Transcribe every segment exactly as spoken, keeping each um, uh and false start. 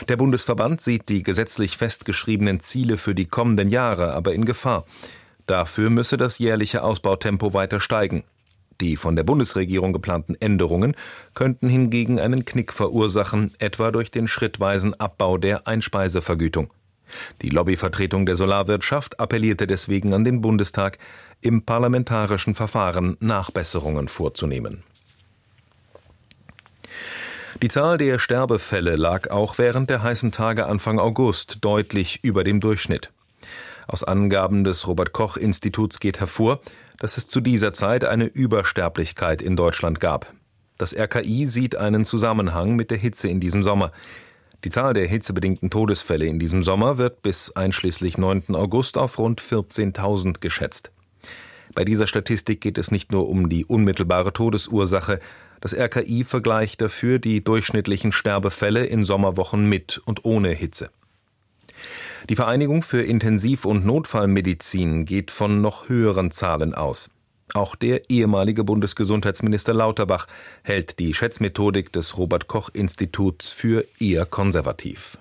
Der Bundesverband sieht die gesetzlich festgeschriebenen Ziele für die kommenden Jahre aber in Gefahr. Dafür müsse das jährliche Ausbautempo weiter steigen. Die von der Bundesregierung geplanten Änderungen könnten hingegen einen Knick verursachen, etwa durch den schrittweisen Abbau der Einspeisevergütung. Die Lobbyvertretung der Solarwirtschaft appellierte deswegen an den Bundestag, im parlamentarischen Verfahren Nachbesserungen vorzunehmen. Die Zahl der Sterbefälle lag auch während der heißen Tage Anfang August deutlich über dem Durchschnitt. Aus Angaben des Robert-Koch-Instituts geht hervor, dass es zu dieser Zeit eine Übersterblichkeit in Deutschland gab. Das R K I sieht einen Zusammenhang mit der Hitze in diesem Sommer. Die Zahl der hitzebedingten Todesfälle in diesem Sommer wird bis einschließlich neunten August auf rund vierzehntausend geschätzt. Bei dieser Statistik geht es nicht nur um die unmittelbare Todesursache. Das R K I vergleicht dafür die durchschnittlichen Sterbefälle in Sommerwochen mit und ohne Hitze. Die Vereinigung für Intensiv- und Notfallmedizin geht von noch höheren Zahlen aus. Auch der ehemalige Bundesgesundheitsminister Lauterbach hält die Schätzmethodik des Robert-Koch-Instituts für eher konservativ.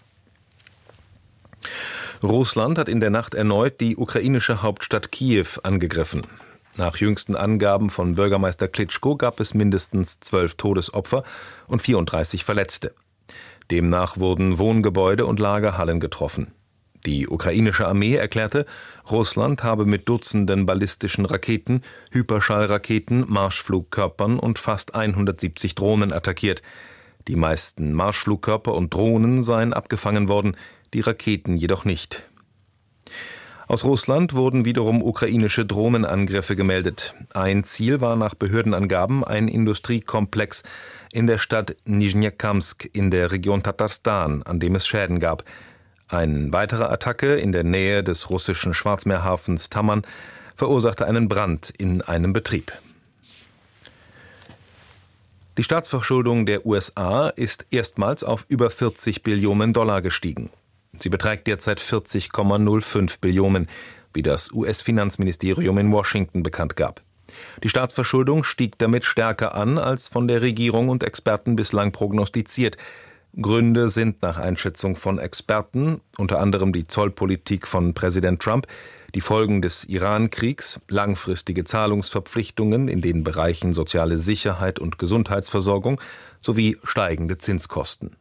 Russland hat in der Nacht erneut die ukrainische Hauptstadt Kiew angegriffen. Nach jüngsten Angaben von Bürgermeister Klitschko gab es mindestens zwölf Todesopfer und vierunddreißig Verletzte. Demnach wurden Wohngebäude und Lagerhallen getroffen. Die ukrainische Armee erklärte, Russland habe mit Dutzenden ballistischen Raketen, Hyperschallraketen, Marschflugkörpern und fast hundertsiebzig Drohnen attackiert. Die meisten Marschflugkörper und Drohnen seien abgefangen worden, die Raketen jedoch nicht. Aus Russland wurden wiederum ukrainische Drohnenangriffe gemeldet. Ein Ziel war nach Behördenangaben ein Industriekomplex in der Stadt Nizhnekamsk in der Region Tatarstan, an dem es Schäden gab. Eine weitere Attacke in der Nähe des russischen Schwarzmeerhafens Taman verursachte einen Brand in einem Betrieb. Die Staatsverschuldung der U S A ist erstmals auf über vierzig Billionen Dollar gestiegen. Sie beträgt derzeit vierzig Komma null fünf Billionen, wie das U S-Finanzministerium in Washington bekannt gab. Die Staatsverschuldung stieg damit stärker an, als von der Regierung und Experten bislang prognostiziert. Gründe sind nach Einschätzung von Experten, unter anderem die Zollpolitik von Präsident Trump, die Folgen des Iran-Kriegs, langfristige Zahlungsverpflichtungen in den Bereichen soziale Sicherheit und Gesundheitsversorgung sowie steigende Zinskosten.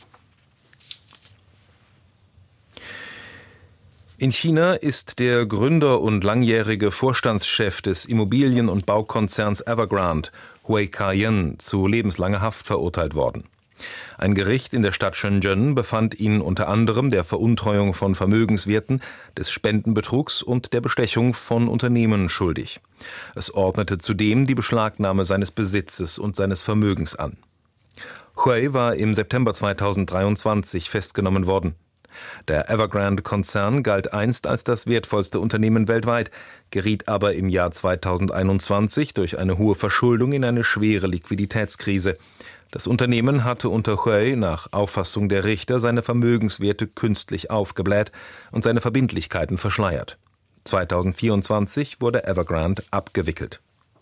In China ist der Gründer und langjährige Vorstandschef des Immobilien- und Baukonzerns Evergrande, Hui Ka-yen, zu lebenslanger Haft verurteilt worden. Ein Gericht in der Stadt Shenzhen befand ihn unter anderem der Veruntreuung von Vermögenswerten, des Spendenbetrugs und der Bestechung von Unternehmen schuldig. Es ordnete zudem die Beschlagnahme seines Besitzes und seines Vermögens an. Hui war im September zweitausenddreiundzwanzig festgenommen worden. Der Evergrande-Konzern galt einst als das wertvollste Unternehmen weltweit, geriet aber im Jahr zweitausendeinundzwanzig durch eine hohe Verschuldung in eine schwere Liquiditätskrise. Das Unternehmen hatte unter Hui nach Auffassung der Richter seine Vermögenswerte künstlich aufgebläht und seine Verbindlichkeiten verschleiert. zweitausendvierundzwanzig wurde Evergrande abgewickelt.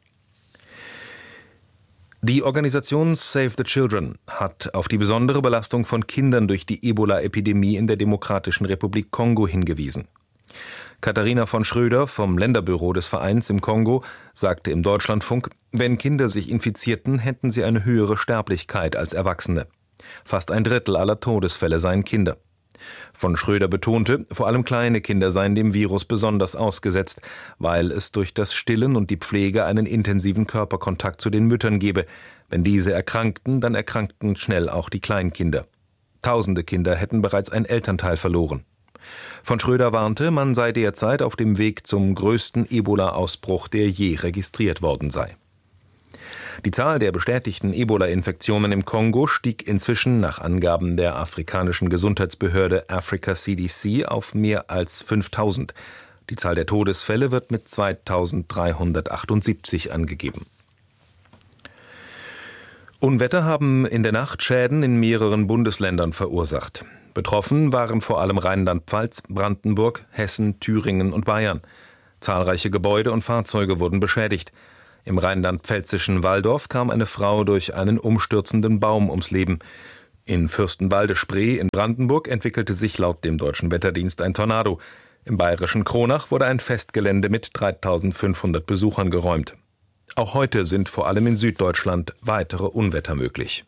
Die Organisation Save the Children hat auf die besondere Belastung von Kindern durch die Ebola-Epidemie in der Demokratischen Republik Kongo hingewiesen. Katharina von Schröder vom Länderbüro des Vereins im Kongo sagte im Deutschlandfunk, wenn Kinder sich infizierten, hätten sie eine höhere Sterblichkeit als Erwachsene. Fast ein Drittel aller Todesfälle seien Kinder. Von Schröder betonte, vor allem kleine Kinder seien dem Virus besonders ausgesetzt, weil es durch das Stillen und die Pflege einen intensiven Körperkontakt zu den Müttern gebe. Wenn diese erkrankten, dann erkrankten schnell auch die Kleinkinder. Tausende Kinder hätten bereits ein Elternteil verloren. Von Schröder warnte, man sei derzeit auf dem Weg zum größten Ebola-Ausbruch, der je registriert worden sei. Die Zahl der bestätigten Ebola-Infektionen im Kongo stieg inzwischen nach Angaben der afrikanischen Gesundheitsbehörde Africa C D C auf mehr als fünftausend. Die Zahl der Todesfälle wird mit zweitausenddreihundertachtundsiebzig angegeben. Unwetter haben in der Nacht Schäden in mehreren Bundesländern verursacht. Betroffen waren vor allem Rheinland-Pfalz, Brandenburg, Hessen, Thüringen und Bayern. Zahlreiche Gebäude und Fahrzeuge wurden beschädigt. Im rheinland-pfälzischen Walldorf kam eine Frau durch einen umstürzenden Baum ums Leben. In Fürstenwalde-Spree in Brandenburg entwickelte sich laut dem Deutschen Wetterdienst ein Tornado. Im bayerischen Kronach wurde ein Festgelände mit dreitausendfünfhundert Besuchern geräumt. Auch heute sind vor allem in Süddeutschland weitere Unwetter möglich.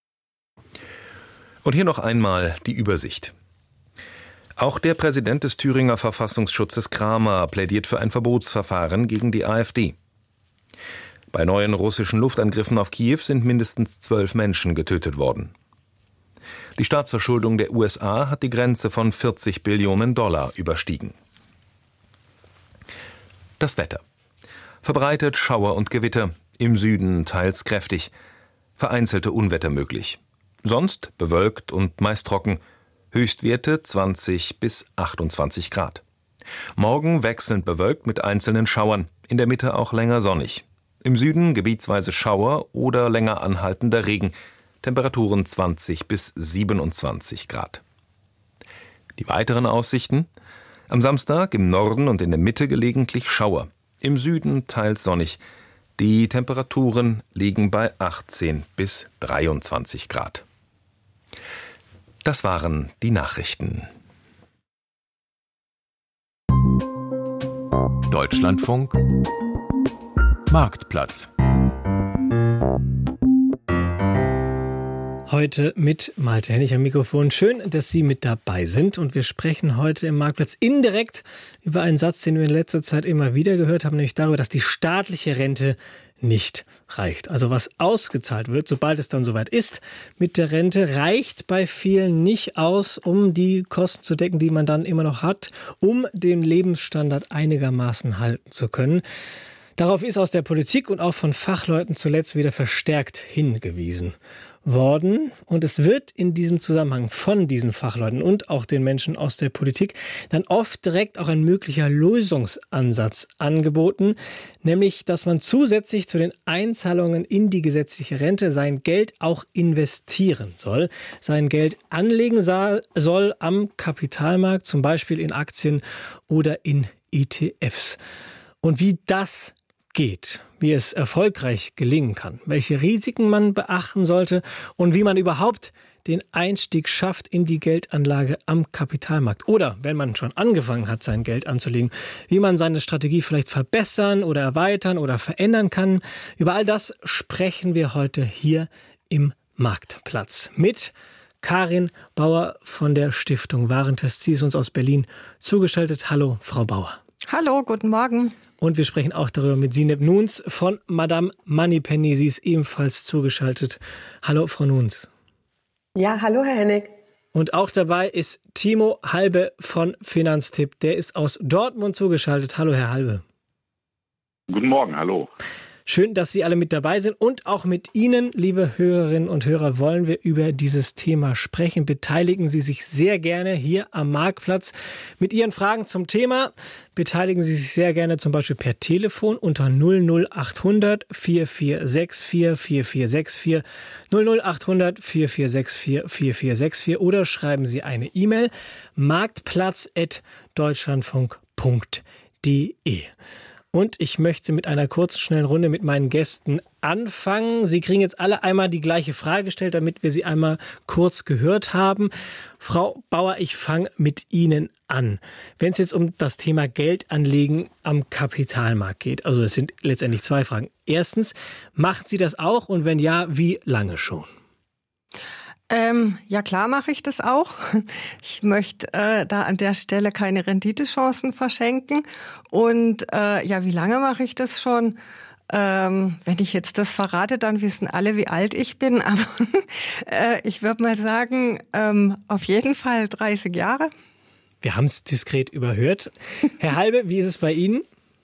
Und hier noch einmal die Übersicht. Auch der Präsident des Thüringer Verfassungsschutzes Kramer plädiert für ein Verbotsverfahren gegen die AfD. Bei neuen russischen Luftangriffen auf Kiew sind mindestens zwölf Menschen getötet worden. Die Staatsverschuldung der U S A hat die Grenze von vierzig Billionen Dollar überstiegen. Das Wetter. Verbreitet Schauer und Gewitter, im Süden teils kräftig, vereinzelte Unwetter möglich. Sonst bewölkt und meist trocken, Höchstwerte zwanzig bis achtundzwanzig Grad. Morgen wechselnd bewölkt mit einzelnen Schauern, in der Mitte auch länger sonnig. Im Süden gebietsweise Schauer oder länger anhaltender Regen, Temperaturen zwanzig bis siebenundzwanzig Grad. Die weiteren Aussichten: Am Samstag im Norden und in der Mitte gelegentlich Schauer, im Süden teils sonnig. Die Temperaturen liegen bei achtzehn bis dreiundzwanzig Grad. Das waren die Nachrichten. Deutschlandfunk Marktplatz. Heute mit Malte Hennig am Mikrofon. Schön, dass Sie mit dabei sind. Und wir sprechen heute im Marktplatz indirekt über einen Satz, den wir in letzter Zeit immer wieder gehört haben, nämlich darüber, dass die staatliche Rente nicht reicht. Also was ausgezahlt wird, sobald es dann soweit ist mit der Rente, reicht bei vielen nicht aus, um die Kosten zu decken, die man dann immer noch hat, um den Lebensstandard einigermaßen halten zu können. Darauf ist aus der Politik und auch von Fachleuten zuletzt wieder verstärkt hingewiesen worden. Und es wird in diesem Zusammenhang von diesen Fachleuten und auch den Menschen aus der Politik dann oft direkt auch ein möglicher Lösungsansatz angeboten, nämlich, dass man zusätzlich zu den Einzahlungen in die gesetzliche Rente sein Geld auch investieren soll, sein Geld anlegen soll am Kapitalmarkt, zum Beispiel in Aktien oder in E T Fs. Und wie das geht, wie es erfolgreich gelingen kann, welche Risiken man beachten sollte und wie man überhaupt den Einstieg schafft in die Geldanlage am Kapitalmarkt. Oder, wenn man schon angefangen hat, sein Geld anzulegen, wie man seine Strategie vielleicht verbessern oder erweitern oder verändern kann. Über all das sprechen wir heute hier im Marktplatz mit Karin Bauer von der Stiftung Warentest. Sie ist uns aus Berlin zugeschaltet. Hallo, Frau Bauer. Hallo, guten Morgen. Und wir sprechen auch darüber mit Sineb Nuns von Madame Moneypenny. Sie ist ebenfalls zugeschaltet. Hallo, Frau Nuns. Ja, hallo, Herr Hennig. Und auch dabei ist Timo Halbe von Finanztipp. Der ist aus Dortmund zugeschaltet. Hallo, Herr Halbe. Guten Morgen, hallo. Schön, dass Sie alle mit dabei sind. Und auch mit Ihnen, liebe Hörerinnen und Hörer, wollen wir über dieses Thema sprechen. Beteiligen Sie sich sehr gerne hier am Marktplatz mit Ihren Fragen zum Thema. Beteiligen Sie sich sehr gerne zum Beispiel per Telefon unter null null achthundert vier vier sechs vier vier vier sechs vier, null null achthundert vier vier sechs vier vier vier sechs vier oder schreiben Sie eine E-Mail marktplatz at deutschlandfunk punkt de. Und ich möchte mit einer kurzen, schnellen Runde mit meinen Gästen anfangen. Sie kriegen jetzt alle einmal die gleiche Frage gestellt, damit wir sie einmal kurz gehört haben. Frau Bauer, ich fange mit Ihnen an. Wenn es jetzt um das Thema Geldanlegen am Kapitalmarkt geht, also es sind letztendlich zwei Fragen. Erstens, machen Sie das auch und wenn ja, wie lange schon? Ähm, ja, klar mache ich das auch. Ich möchte äh, da an der Stelle keine Renditechancen verschenken. Und äh, ja, wie lange mache ich das schon? Ähm, wenn ich jetzt das verrate, dann wissen alle, wie alt ich bin. Aber äh, ich würde mal sagen, ähm, auf jeden Fall dreißig Jahre. Wir haben es diskret überhört. Herr Halbe, wie ist es bei Ihnen?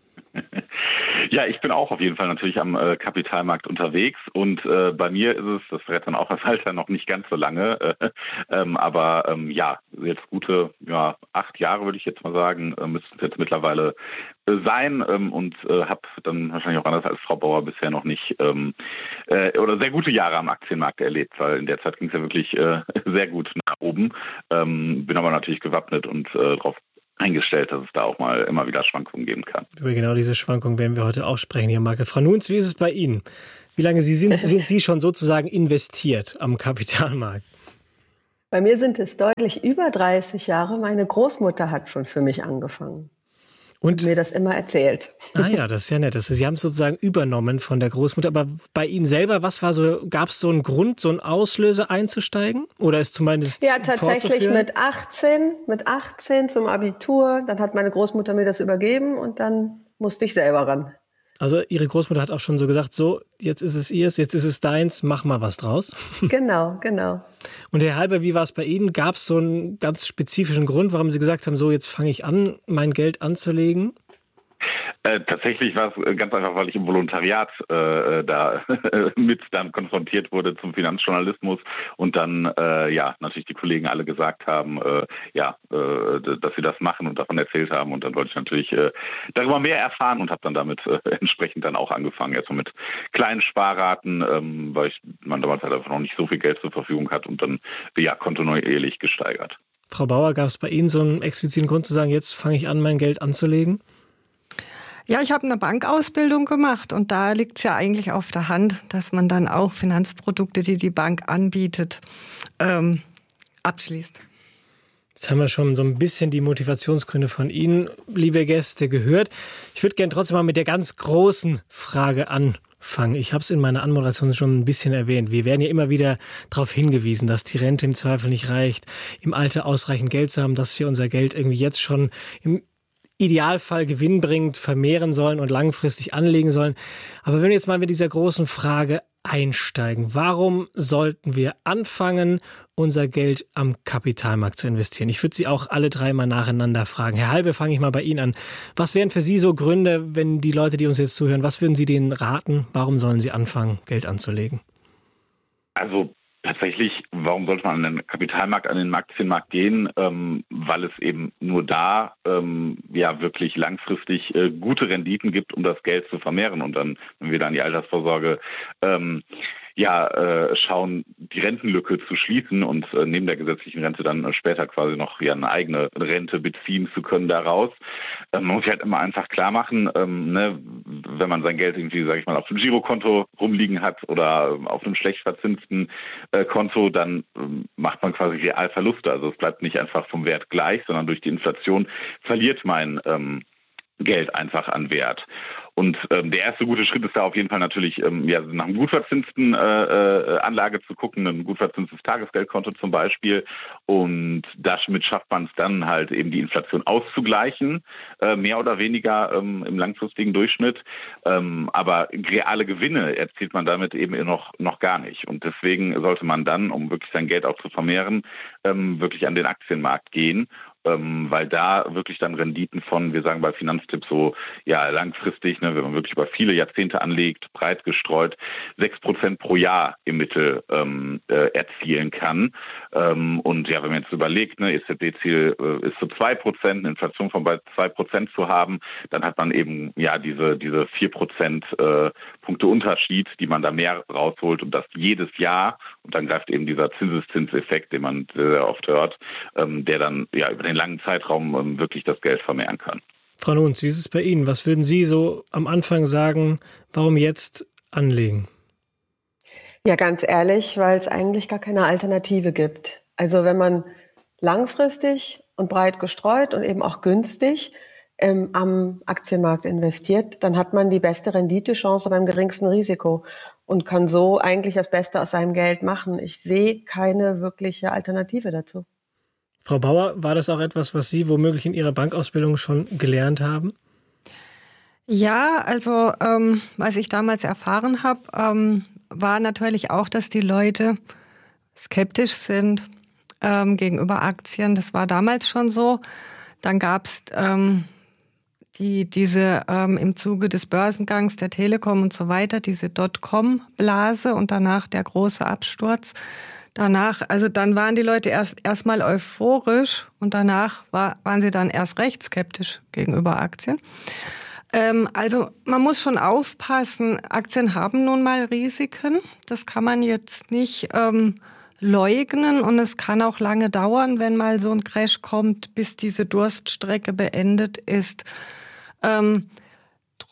Ja, ich bin auch auf jeden Fall natürlich am äh, Kapitalmarkt unterwegs und äh, bei mir ist es, das verrät dann auch das Alter, noch nicht ganz so lange, äh, ähm, aber ähm, ja, jetzt gute ja, acht Jahre würde ich jetzt mal sagen, äh, müssten es jetzt mittlerweile äh, sein ähm, und äh, habe dann wahrscheinlich auch anders als Frau Bauer bisher noch nicht ähm, äh, oder sehr gute Jahre am Aktienmarkt erlebt, weil in der Zeit ging es ja wirklich äh, sehr gut nach oben, ähm, bin aber natürlich gewappnet und äh, darauf eingestellt, dass es da auch mal immer wieder Schwankungen geben kann. Über genau diese Schwankungen werden wir heute auch sprechen hier, Marke. Frau Nuns, wie ist es bei Ihnen? Wie lange Sie sind, sind Sie schon sozusagen investiert am Kapitalmarkt? Bei mir sind es deutlich über dreißig Jahre. Meine Großmutter hat schon für mich angefangen. Und, und mir das immer erzählt. Ah ja, das ist ja nett. Das ist, Sie haben es sozusagen übernommen von der Großmutter. Aber bei Ihnen selber, was war so, gab es so einen Grund, so einen Auslöser einzusteigen? Oder ist zumindest Ja, tatsächlich mit achtzehn, mit achtzehn zum Abitur. Dann hat meine Großmutter mir das übergeben und dann musste ich selber ran. Also Ihre Großmutter hat auch schon so gesagt, so, jetzt ist es ihrs, jetzt ist es deins, mach mal was draus. Genau, genau. Und Herr Halber, wie war es bei Ihnen? Gab es so einen ganz spezifischen Grund, warum Sie gesagt haben, so, jetzt fange ich an, mein Geld anzulegen? Äh, tatsächlich war es ganz einfach, weil ich im Volontariat äh, da mit dann konfrontiert wurde zum Finanzjournalismus und dann äh, ja natürlich die Kollegen alle gesagt haben, äh, ja, äh, dass sie das machen und davon erzählt haben und dann wollte ich natürlich äh, darüber mehr erfahren und habe dann damit äh, entsprechend dann auch angefangen, erstmal mit kleinen Sparraten, ähm, weil ich, man damals halt einfach noch nicht so viel Geld zur Verfügung hat und dann ja kontinuierlich gesteigert. Frau Bauer, gab es bei Ihnen so einen expliziten Grund zu sagen, jetzt fange ich an, mein Geld anzulegen? Ja, ich habe eine Bankausbildung gemacht und da liegt es ja eigentlich auf der Hand, dass man dann auch Finanzprodukte, die die Bank anbietet, ähm, abschließt. Jetzt haben wir schon so ein bisschen die Motivationsgründe von Ihnen, liebe Gäste, gehört. Ich würde gerne trotzdem mal mit der ganz großen Frage anfangen. Ich habe es in meiner Anmoderation schon ein bisschen erwähnt. Wir werden ja immer wieder darauf hingewiesen, dass die Rente im Zweifel nicht reicht, im Alter ausreichend Geld zu haben, dass wir unser Geld irgendwie jetzt schon im Idealfall gewinnbringend vermehren sollen und langfristig anlegen sollen. Aber wenn wir jetzt mal mit dieser großen Frage einsteigen, warum sollten wir anfangen, unser Geld am Kapitalmarkt zu investieren? Ich würde Sie auch alle drei mal nacheinander fragen. Herr Halbe, fange ich mal bei Ihnen an. Was wären für Sie so Gründe, wenn die Leute, die uns jetzt zuhören, was würden Sie denen raten? Warum sollen sie anfangen, Geld anzulegen? Also tatsächlich, warum sollte man an den Kapitalmarkt, an den Aktienmarkt gehen? Ähm, weil es eben nur da ähm, ja wirklich langfristig äh, gute Renditen gibt, um das Geld zu vermehren und dann, wenn wir dann die Altersvorsorge ähm, ja äh, schauen, die Rentenlücke zu schließen und äh, neben der gesetzlichen Rente dann äh, später quasi noch ja eine eigene Rente beziehen zu können daraus. Ähm, man muss sich halt immer einfach klar machen, ähm, ne, wenn man sein Geld irgendwie, sage ich mal, auf dem Girokonto rumliegen hat oder äh, auf einem schlecht verzinsten äh, Konto, dann äh, macht man quasi real Verluste. Also es bleibt nicht einfach vom Wert gleich, sondern durch die Inflation verliert mein ähm, Geld einfach an Wert. Und ähm, der erste gute Schritt ist da auf jeden Fall natürlich, ähm, ja, nach einem gut verzinsten äh, äh, Anlage zu gucken, ein gut verzinstes Tagesgeldkonto zum Beispiel. Und damit schafft man es dann halt eben die Inflation auszugleichen, äh, mehr oder weniger ähm, im langfristigen Durchschnitt. Ähm, aber reale Gewinne erzielt man damit eben noch, noch gar nicht. Und deswegen sollte man dann, um wirklich sein Geld auch zu vermehren, ähm, wirklich an den Aktienmarkt gehen. Ähm, weil da wirklich dann Renditen von, wir sagen bei Finanztipps so, ja, langfristig, ne, wenn man wirklich über viele Jahrzehnte anlegt, breit gestreut, sechs Prozent pro Jahr im Mittel ähm, äh, erzielen kann. Ähm, und ja, wenn man jetzt überlegt, ne, E Z B-Ziel äh, ist so zwei Prozent, eine Inflation von bei zwei Prozent zu haben, dann hat man eben ja diese diese vier Prozent äh, Punkte Unterschied, die man da mehr rausholt und das jedes Jahr. Und dann greift eben dieser Zinseszinseffekt, den man sehr oft hört, ähm, der dann ja über den langen Zeitraum ähm, wirklich das Geld vermehren kann. Frau Nunz, wie ist es bei Ihnen? Was würden Sie so am Anfang sagen, warum jetzt anlegen? Ja, ganz ehrlich, weil es eigentlich gar keine Alternative gibt. Also wenn man langfristig und breit gestreut und eben auch günstig ähm, am Aktienmarkt investiert, dann hat man die beste Renditechance beim geringsten Risiko und kann so eigentlich das Beste aus seinem Geld machen. Ich sehe keine wirkliche Alternative dazu. Frau Bauer, war das auch etwas, was Sie womöglich in Ihrer Bankausbildung schon gelernt haben? Ja, also ähm, was ich damals erfahren habe, ähm, war natürlich auch, dass die Leute skeptisch sind ähm, gegenüber Aktien. Das war damals schon so. Dann gab es ähm, die, diese ähm, im Zuge des Börsengangs der Telekom und so weiter, diese Dotcom-Blase und danach der große Absturz. Danach, also dann waren die Leute erst erstmal euphorisch und danach war, waren sie dann erst recht skeptisch gegenüber Aktien. Ähm, also man muss schon aufpassen, Aktien haben nun mal Risiken, das kann man jetzt nicht ähm, leugnen und es kann auch lange dauern, wenn mal so ein Crash kommt, bis diese Durststrecke beendet ist. Ähm,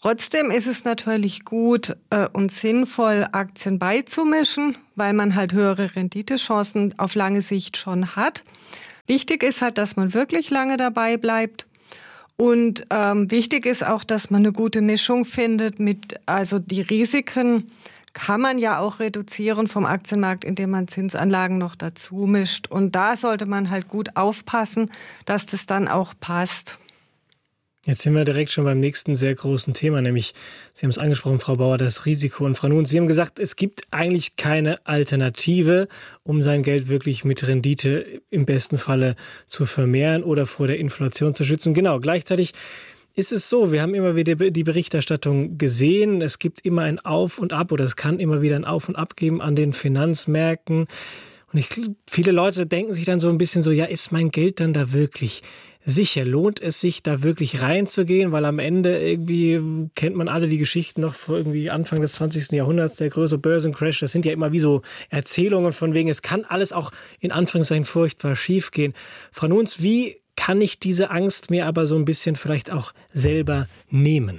Trotzdem ist es natürlich gut äh, und sinnvoll, Aktien beizumischen, weil man halt höhere Renditechancen auf lange Sicht schon hat. Wichtig ist halt, dass man wirklich lange dabei bleibt. Und ähm, wichtig ist auch, dass man eine gute Mischung findet mit, also die Risiken kann man ja auch reduzieren vom Aktienmarkt, indem man Zinsanlagen noch dazu mischt. Und da sollte man halt gut aufpassen, dass das dann auch passt. Jetzt sind wir direkt schon beim nächsten sehr großen Thema, nämlich, Sie haben es angesprochen, Frau Bauer, das Risiko. Und Frau Nuhn, Sie haben gesagt, es gibt eigentlich keine Alternative, um sein Geld wirklich mit Rendite im besten Falle zu vermehren oder vor der Inflation zu schützen. Genau, gleichzeitig ist es so, wir haben immer wieder die Berichterstattung gesehen, es gibt immer ein Auf und Ab oder es kann immer wieder ein Auf und Ab geben an den Finanzmärkten. Und ich, viele Leute denken sich dann so ein bisschen so, ja, ist mein Geld dann da wirklich sicher? Lohnt es sich, da wirklich reinzugehen? Weil am Ende irgendwie kennt man alle die Geschichten noch vor irgendwie Anfang des zwanzigsten Jahrhunderts, der größere Börsencrash. Das sind ja immer wie so Erzählungen von wegen, es kann alles auch in Anführungszeichen furchtbar schiefgehen. Frau Nuhns, wie kann ich diese Angst mir aber so ein bisschen vielleicht auch selber nehmen?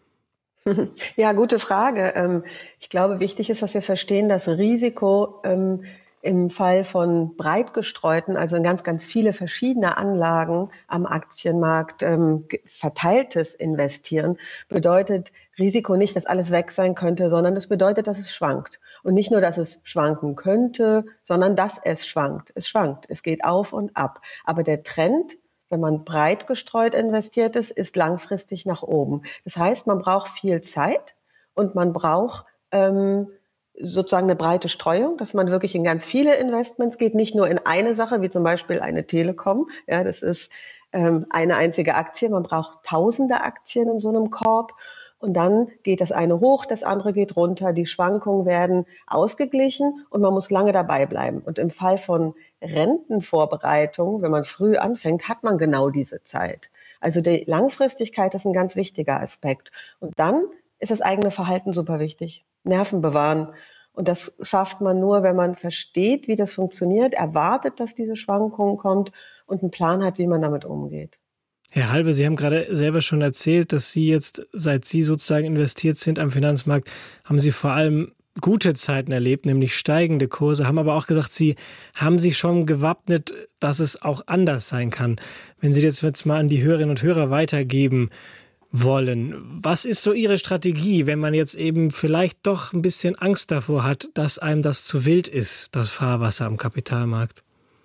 Ja, gute Frage. Ich glaube, wichtig ist, dass wir verstehen, dass Risiko im Fall von breit gestreuten, also in ganz, ganz viele verschiedene Anlagen am Aktienmarkt ähm, verteiltes Investieren, bedeutet Risiko nicht, dass alles weg sein könnte, sondern es bedeutet, dass es schwankt. Und nicht nur, dass es schwanken könnte, sondern dass es schwankt. Es schwankt, es geht auf und ab. Aber der Trend, wenn man breit gestreut investiert ist, ist langfristig nach oben. Das heißt, man braucht viel Zeit und man braucht ähm, sozusagen eine breite Streuung, dass man wirklich in ganz viele Investments geht, nicht nur in eine Sache, wie zum Beispiel eine Telekom. Ja, das ist ähm, eine einzige Aktie. Man braucht tausende Aktien in so einem Korb. Und dann geht das eine hoch, das andere geht runter. Die Schwankungen werden ausgeglichen und man muss lange dabei bleiben. Und im Fall von Rentenvorbereitung, wenn man früh anfängt, hat man genau diese Zeit. Also die Langfristigkeit ist ein ganz wichtiger Aspekt. Und dann ist das eigene Verhalten super wichtig. Nerven bewahren. Und das schafft man nur, wenn man versteht, wie das funktioniert, erwartet, dass diese Schwankungen kommt und einen Plan hat, wie man damit umgeht. Herr Halbe, Sie haben gerade selber schon erzählt, dass Sie jetzt, seit Sie sozusagen investiert sind am Finanzmarkt, haben Sie vor allem gute Zeiten erlebt, nämlich steigende Kurse, haben aber auch gesagt, Sie haben sich schon gewappnet, dass es auch anders sein kann. Wenn Sie das jetzt mal an die Hörerinnen und Hörer weitergeben wollen. Was ist so Ihre Strategie, wenn man jetzt eben vielleicht doch ein bisschen Angst davor hat, dass einem das zu wild ist, das Fahrwasser am Kapitalmarkt?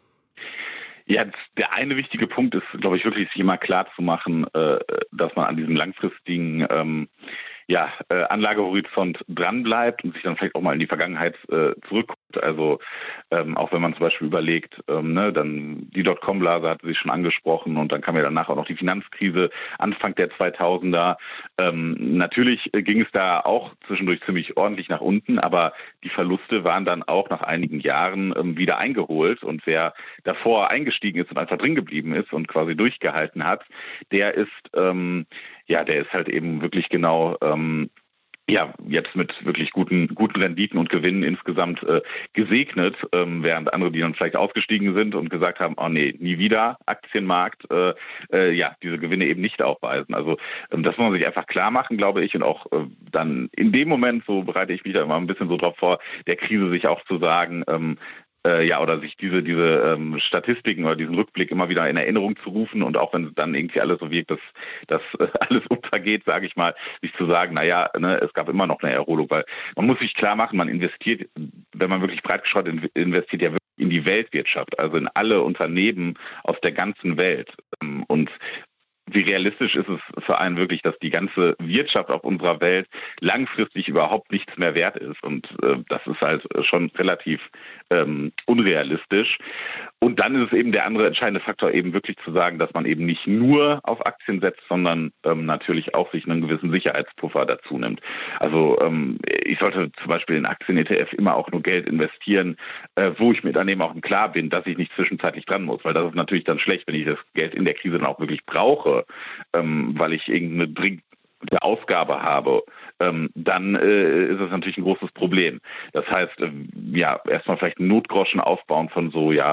Ja, der eine wichtige Punkt ist, glaube ich, wirklich sich immer klar zu machen, dass man an diesem langfristigen ja, äh, Anlagehorizont dranbleibt und sich dann vielleicht auch mal in die Vergangenheit äh, zurückguckt. Also ähm, auch wenn man zum Beispiel überlegt, ähm, ne, dann die Dotcom-Blase hatte sich schon angesprochen und dann kam ja danach auch noch die Finanzkrise Anfang der zweitausender. Ähm, natürlich ging es da auch zwischendurch ziemlich ordentlich nach unten, aber die Verluste waren dann auch nach einigen Jahren ähm, wieder eingeholt und wer davor eingestiegen ist und einfach drin geblieben ist und quasi durchgehalten hat, der ist ähm, ja, der ist halt eben wirklich genau ähm, ja, jetzt mit wirklich guten guten Renditen und Gewinnen insgesamt äh, gesegnet, ähm, während andere, die dann vielleicht ausgestiegen sind und gesagt haben, oh nee, nie wieder Aktienmarkt, äh, äh, ja, diese Gewinne eben nicht aufweisen. Also ähm, das muss man sich einfach klar machen, glaube ich, und auch äh, dann in dem Moment, so bereite ich mich da immer ein bisschen so drauf vor, der Krise sich auch zu sagen, ähm, Äh, ja, oder sich diese diese ähm, Statistiken oder diesen Rückblick immer wieder in Erinnerung zu rufen und auch wenn dann irgendwie alles so wirkt, dass, dass äh, alles untergeht, sage ich mal, sich zu sagen, naja, ne, es gab immer noch eine Erholung, weil man muss sich klar machen, man investiert, wenn man wirklich breit gestreut investiert, ja wirklich in die Weltwirtschaft, also in alle Unternehmen aus der ganzen Welt. Ähm, und wie realistisch ist es für einen wirklich, dass die ganze Wirtschaft auf unserer Welt langfristig überhaupt nichts mehr wert ist? Und äh, das ist halt schon relativ ähm, unrealistisch. Und dann ist es eben der andere entscheidende Faktor, eben wirklich zu sagen, dass man eben nicht nur auf Aktien setzt, sondern ähm, natürlich auch sich einen gewissen Sicherheitspuffer dazu nimmt. Also ähm, ich sollte zum Beispiel in Aktien-E T F immer auch nur Geld investieren, äh, wo ich mir dann eben auch klar bin, dass ich nicht zwischenzeitlich dran muss. Weil das ist natürlich dann schlecht, wenn ich das Geld in der Krise dann auch wirklich brauche, ähm, weil ich irgendeine dringende Ausgabe habe, ähm, dann äh, ist es natürlich ein großes Problem. Das heißt, äh, ja, erstmal vielleicht einen Notgroschen aufbauen von so, ja,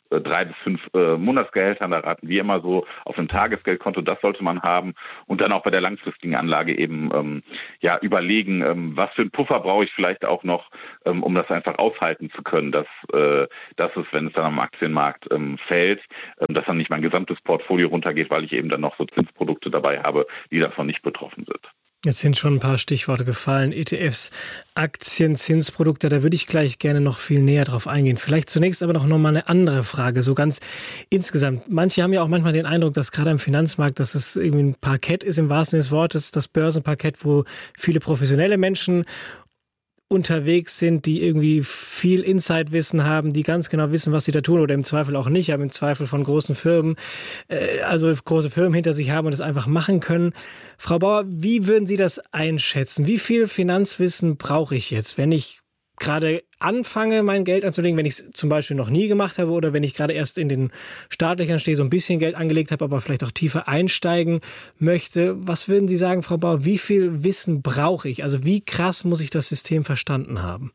äh, drei bis fünf äh, Monatsgehältern, da raten wir immer so, auf einem Tagesgeldkonto, das sollte man haben. Und dann auch bei der langfristigen Anlage eben ähm, ja überlegen, ähm, was für einen Puffer brauche ich vielleicht auch noch, ähm, um das einfach aushalten zu können, dass, äh, dass es, wenn es dann am Aktienmarkt ähm, fällt, ähm, dass dann nicht mein gesamtes Portfolio runtergeht, weil ich eben dann noch so Zinsprodukte dabei habe, die davon nicht betroffen sind. Jetzt sind schon ein paar Stichworte gefallen. E T Fs, Aktien, Zinsprodukte, da würde ich gleich gerne noch viel näher drauf eingehen. Vielleicht zunächst aber noch mal eine andere Frage, so ganz insgesamt. Manche haben ja auch manchmal den Eindruck, dass gerade am Finanzmarkt, dass es irgendwie ein Parkett ist, im wahrsten Sinne des Wortes, das Börsenparkett, wo viele professionelle Menschen unterwegs sind, die irgendwie viel Insight-Wissen haben, die ganz genau wissen, was sie da tun oder im Zweifel auch nicht, aber im Zweifel von großen Firmen, äh, also große Firmen hinter sich haben und das einfach machen können. Frau Bauer, wie würden Sie das einschätzen? Wie viel Finanzwissen brauche ich jetzt, wenn ich gerade anfange, mein Geld anzulegen, wenn ich es zum Beispiel noch nie gemacht habe oder wenn ich gerade erst in den Startlöchern stehe, so ein bisschen Geld angelegt habe, aber vielleicht auch tiefer einsteigen möchte. Was würden Sie sagen, Frau Bauer, wie viel Wissen brauche ich? Also wie krass muss ich das System verstanden haben?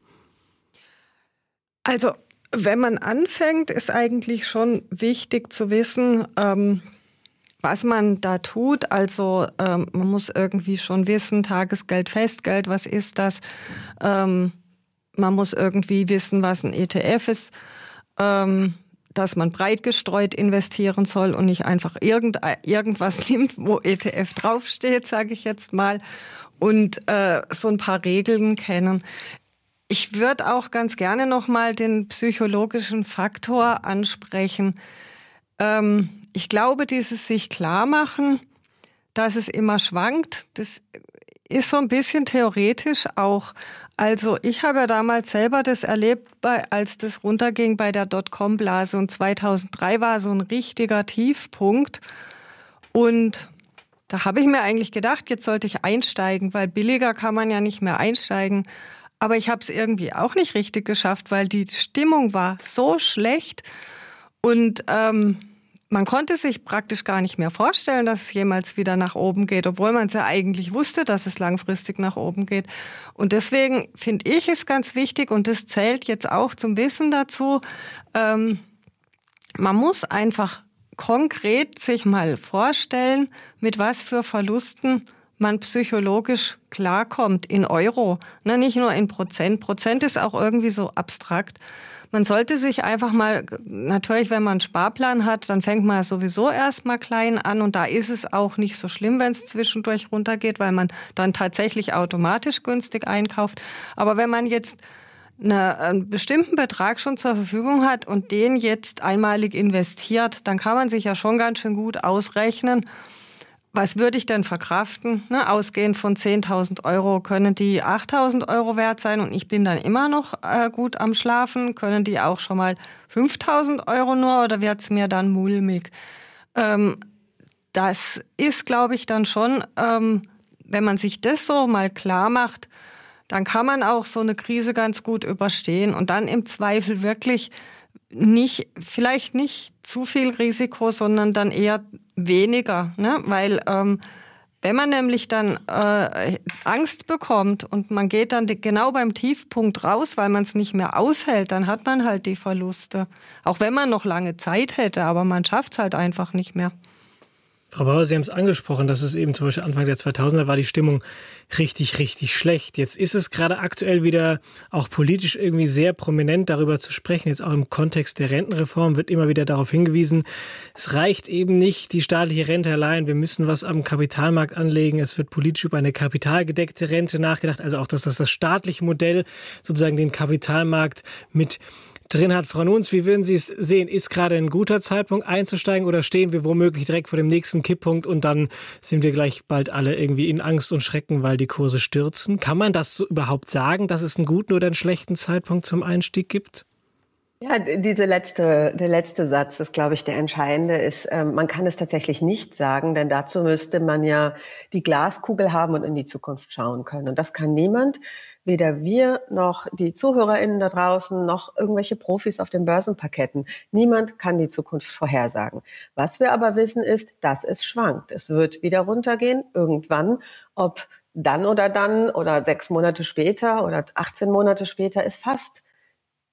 Also wenn man anfängt, ist eigentlich schon wichtig zu wissen, ähm, was man da tut. Also ähm, man muss irgendwie schon wissen, Tagesgeld, Festgeld, was ist das? Ähm, Man muss irgendwie wissen, was ein E T F ist, ähm, dass man breit gestreut investieren soll und nicht einfach irgend, irgendwas nimmt, wo E T F draufsteht, sage ich jetzt mal, und äh, so ein paar Regeln kennen. Ich würde auch ganz gerne noch mal den psychologischen Faktor ansprechen. Ähm, ich glaube, dieses sich klar machen, dass es immer schwankt, das ist so ein bisschen theoretisch auch. Also ich habe ja damals selber das erlebt, bei, als das runterging bei der Dotcom-Blase und zweitausenddrei war so ein richtiger Tiefpunkt. Und da habe ich mir eigentlich gedacht, jetzt sollte ich einsteigen, weil billiger kann man ja nicht mehr einsteigen. Aber ich habe es irgendwie auch nicht richtig geschafft, weil die Stimmung war so schlecht und ähm, man konnte sich praktisch gar nicht mehr vorstellen, dass es jemals wieder nach oben geht, obwohl man es ja eigentlich wusste, dass es langfristig nach oben geht. Und deswegen finde ich es ganz wichtig, und das zählt jetzt auch zum Wissen dazu, ähm, man muss einfach konkret sich mal vorstellen, mit was für Verlusten man psychologisch klarkommt in Euro, ne, nicht nur in Prozent. Prozent ist auch irgendwie so abstrakt. Man sollte sich einfach mal, natürlich, wenn man einen Sparplan hat, dann fängt man sowieso erstmal klein an und da ist es auch nicht so schlimm, wenn es zwischendurch runtergeht, weil man dann tatsächlich automatisch günstig einkauft. Aber wenn man jetzt eine, einen bestimmten Betrag schon zur Verfügung hat und den jetzt einmalig investiert, dann kann man sich ja schon ganz schön gut ausrechnen, was würde ich denn verkraften? Ne, ausgehend von zehntausend Euro können die achttausend Euro wert sein und ich bin dann immer noch äh, gut am Schlafen. Können die auch schon mal fünftausend Euro nur oder wird's mir dann mulmig? Ähm, das ist, glaube ich, dann schon, ähm, wenn man sich das so mal klar macht, dann kann man auch so eine Krise ganz gut überstehen und dann im Zweifel wirklich nicht, vielleicht nicht zu viel Risiko, sondern dann eher weniger, ne? Weil ähm, wenn man nämlich dann äh, Angst bekommt und man geht dann die, genau beim Tiefpunkt raus, weil man es nicht mehr aushält, dann hat man halt die Verluste. Auch wenn man noch lange Zeit hätte, aber man schafft es halt einfach nicht mehr. Frau Bauer, Sie haben es angesprochen, dass es eben zum Beispiel Anfang der zweitausender war die Stimmung richtig, richtig schlecht. Jetzt ist es gerade aktuell wieder auch politisch irgendwie sehr prominent, darüber zu sprechen. Jetzt auch im Kontext der Rentenreform wird immer wieder darauf hingewiesen, es reicht eben nicht die staatliche Rente allein. Wir müssen was am Kapitalmarkt anlegen. Es wird politisch über eine kapitalgedeckte Rente nachgedacht. Also auch, dass das, das staatliche Modell sozusagen den Kapitalmarkt mit drin hat. Frau Nuns, wie würden Sie es sehen? Ist gerade ein guter Zeitpunkt einzusteigen oder stehen wir womöglich direkt vor dem nächsten Kipppunkt und dann sind wir gleich bald alle irgendwie in Angst und Schrecken, weil die Kurse stürzen? Kann man das so überhaupt sagen, dass es einen guten oder einen schlechten Zeitpunkt zum Einstieg gibt? Ja, diese letzte, der letzte Satz ist, glaube ich, der entscheidende ist, ähm, man kann es tatsächlich nicht sagen, denn dazu müsste man ja die Glaskugel haben und in die Zukunft schauen können. Und das kann niemand. Weder wir noch die ZuhörerInnen da draußen noch irgendwelche Profis auf den Börsenparketten. Niemand kann die Zukunft vorhersagen. Was wir aber wissen ist, dass es schwankt. Es wird wieder runtergehen, irgendwann. Ob dann oder dann oder sechs Monate später oder achtzehn Monate später ist fast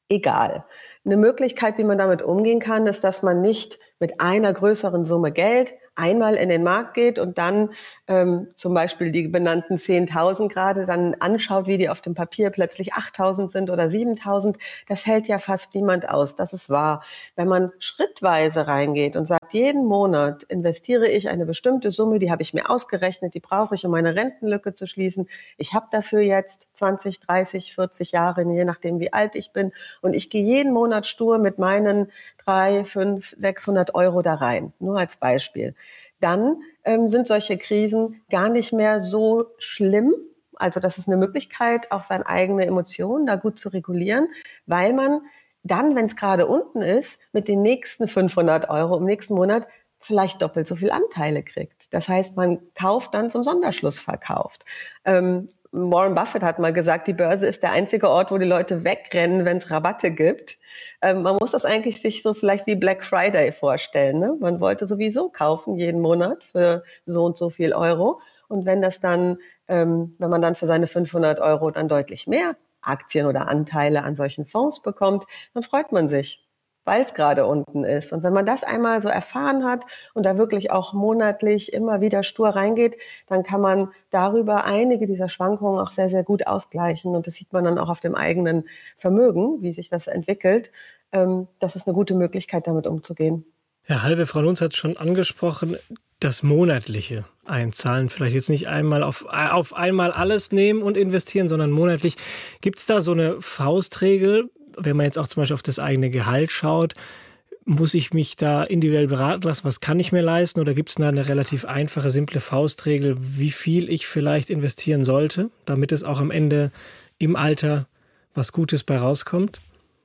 egal. Eine Möglichkeit, wie man damit umgehen kann, ist, dass man nicht mit einer größeren Summe Geld einmal in den Markt geht und dann ähm, zum Beispiel die benannten zehntausend gerade dann anschaut, wie die auf dem Papier plötzlich achttausend sind oder siebentausend. Das hält ja fast niemand aus, das ist wahr. Wenn man schrittweise reingeht und sagt, jeden Monat investiere ich eine bestimmte Summe, die habe ich mir ausgerechnet, die brauche ich, um meine Rentenlücke zu schließen. Ich habe dafür jetzt zwanzig, dreißig, vierzig Jahre, je nachdem wie alt ich bin, und ich gehe jeden Monat stur mit meinen drei, fünf, sechshundert Euro da rein, nur als Beispiel. Dann ähm, sind solche Krisen gar nicht mehr so schlimm. Also das ist eine Möglichkeit, auch seine eigene Emotionen da gut zu regulieren, weil man dann, wenn es gerade unten ist, mit den nächsten fünfhundert Euro im nächsten Monat vielleicht doppelt so viel Anteile kriegt. Das heißt, man kauft dann zum Sonderschluss verkauft. Ähm, Warren Buffett hat mal gesagt, die Börse ist der einzige Ort, wo die Leute wegrennen, wenn es Rabatte gibt. Ähm, man muss das eigentlich sich so vielleicht wie Black Friday vorstellen. Ne? Man wollte sowieso kaufen jeden Monat für so und so viel Euro. Und wenn das dann, ähm, wenn man dann für seine fünfhundert Euro dann deutlich mehr Aktien oder Anteile an solchen Fonds bekommt, dann freut man sich, weil es gerade unten ist. Und wenn man das einmal so erfahren hat und da wirklich auch monatlich immer wieder stur reingeht, dann kann man darüber einige dieser Schwankungen auch sehr, sehr gut ausgleichen. Und das sieht man dann auch auf dem eigenen Vermögen, wie sich das entwickelt. Das ist eine gute Möglichkeit, damit umzugehen. Herr Halbe, Frau Lunz hat schon angesprochen, das monatliche Einzahlen, vielleicht jetzt nicht einmal auf, auf einmal alles nehmen und investieren, sondern monatlich. Gibt es da so eine Faustregel, wenn man jetzt auch zum Beispiel auf das eigene Gehalt schaut, muss ich mich da individuell beraten lassen, was kann ich mir leisten, oder gibt es da eine relativ einfache, simple Faustregel, wie viel ich vielleicht investieren sollte, damit es auch am Ende im Alter was Gutes bei rauskommt?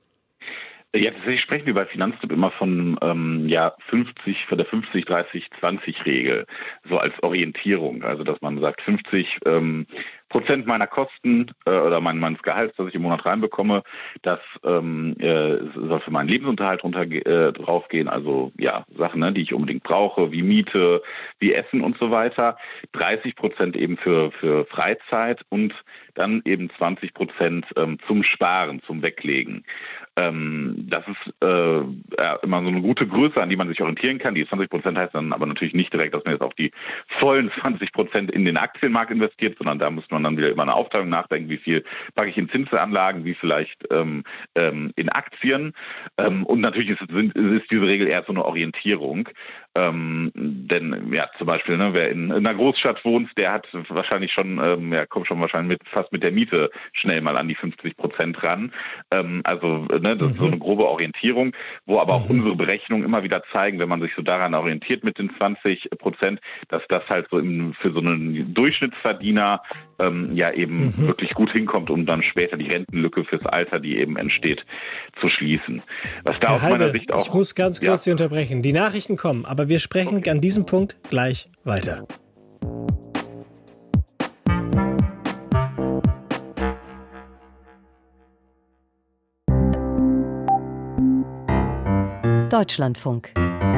Ja, tatsächlich sprechen wir bei Finanztipp immer von ähm, ja fünfzig, von der fünfzig, dreißig, zwanzig Regel, so als Orientierung. Also dass man sagt, fünfzig ähm, Prozent meiner Kosten äh, oder mein, meines Gehalts, das ich im Monat reinbekomme, das ähm, äh, soll für meinen Lebensunterhalt runter äh, draufgehen. Also ja, Sachen, ne, die ich unbedingt brauche, wie Miete, wie Essen und so weiter. dreißig Prozent eben für für Freizeit und dann eben zwanzig Prozent ähm, zum Sparen, zum Weglegen. Ähm, das ist äh, ja, immer so eine gute Größe, an die man sich orientieren kann. Die zwanzig Prozent heißt dann aber natürlich nicht direkt, dass man jetzt auch die vollen zwanzig Prozent in den Aktienmarkt investiert, sondern da muss man dann wieder über eine Aufteilung nachdenken, wie viel packe ich in Zinsanlagen, wie vielleicht ähm, ähm, in Aktien. Ähm, und natürlich ist, sind, ist diese Regel eher so eine Orientierung. Ähm, denn ja, zum Beispiel, ne, wer in, in einer Großstadt wohnt, der hat wahrscheinlich schon, ähm, ja, kommt schon wahrscheinlich mit, fast mit der Miete schnell mal an die fünfzig Prozent ran. Ähm, also ne, das ist so eine grobe Orientierung, wo aber auch unsere Berechnungen immer wieder zeigen, wenn man sich so daran orientiert mit den zwanzig Prozent, dass das halt so im, für so einen Durchschnittsverdiener ähm, ja eben mhm. wirklich gut hinkommt, um dann später die Rentenlücke fürs Alter, die eben entsteht, zu schließen. Was da Herr aus Halbe, meiner Sicht auch... Ich muss ganz kurz ja. Sie unterbrechen. Die Nachrichten kommen, aber wir sprechen okay. an diesem Punkt gleich weiter. Deutschlandfunk.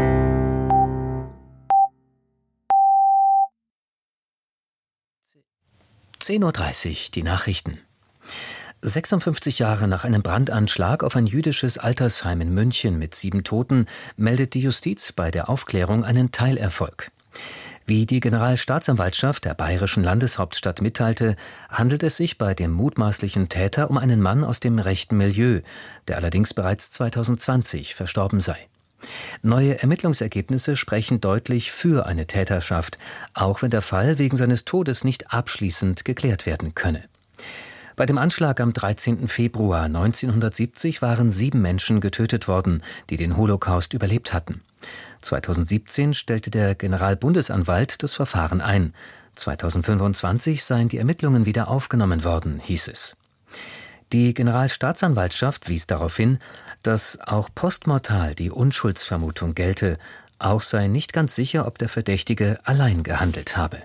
zehn Uhr dreißig, die Nachrichten. sechsundfünfzig Jahre nach einem Brandanschlag auf ein jüdisches Altersheim in München mit sieben Toten meldet die Justiz bei der Aufklärung einen Teilerfolg. Wie die Generalstaatsanwaltschaft der bayerischen Landeshauptstadt mitteilte, handelt es sich bei dem mutmaßlichen Täter um einen Mann aus dem rechten Milieu, der allerdings bereits zweitausendzwanzig verstorben sei. Neue Ermittlungsergebnisse sprechen deutlich für eine Täterschaft, auch wenn der Fall wegen seines Todes nicht abschließend geklärt werden könne. Bei dem Anschlag am dreizehnten Februar neunzehnhundertsiebzig waren sieben Menschen getötet worden, die den Holocaust überlebt hatten. zweitausendsiebzehn stellte der Generalbundesanwalt das Verfahren ein. zweitausendfünfundzwanzig seien die Ermittlungen wieder aufgenommen worden, hieß es. Die Generalstaatsanwaltschaft wies darauf hin, dass auch postmortal die Unschuldsvermutung gelte, auch sei nicht ganz sicher, ob der Verdächtige allein gehandelt habe.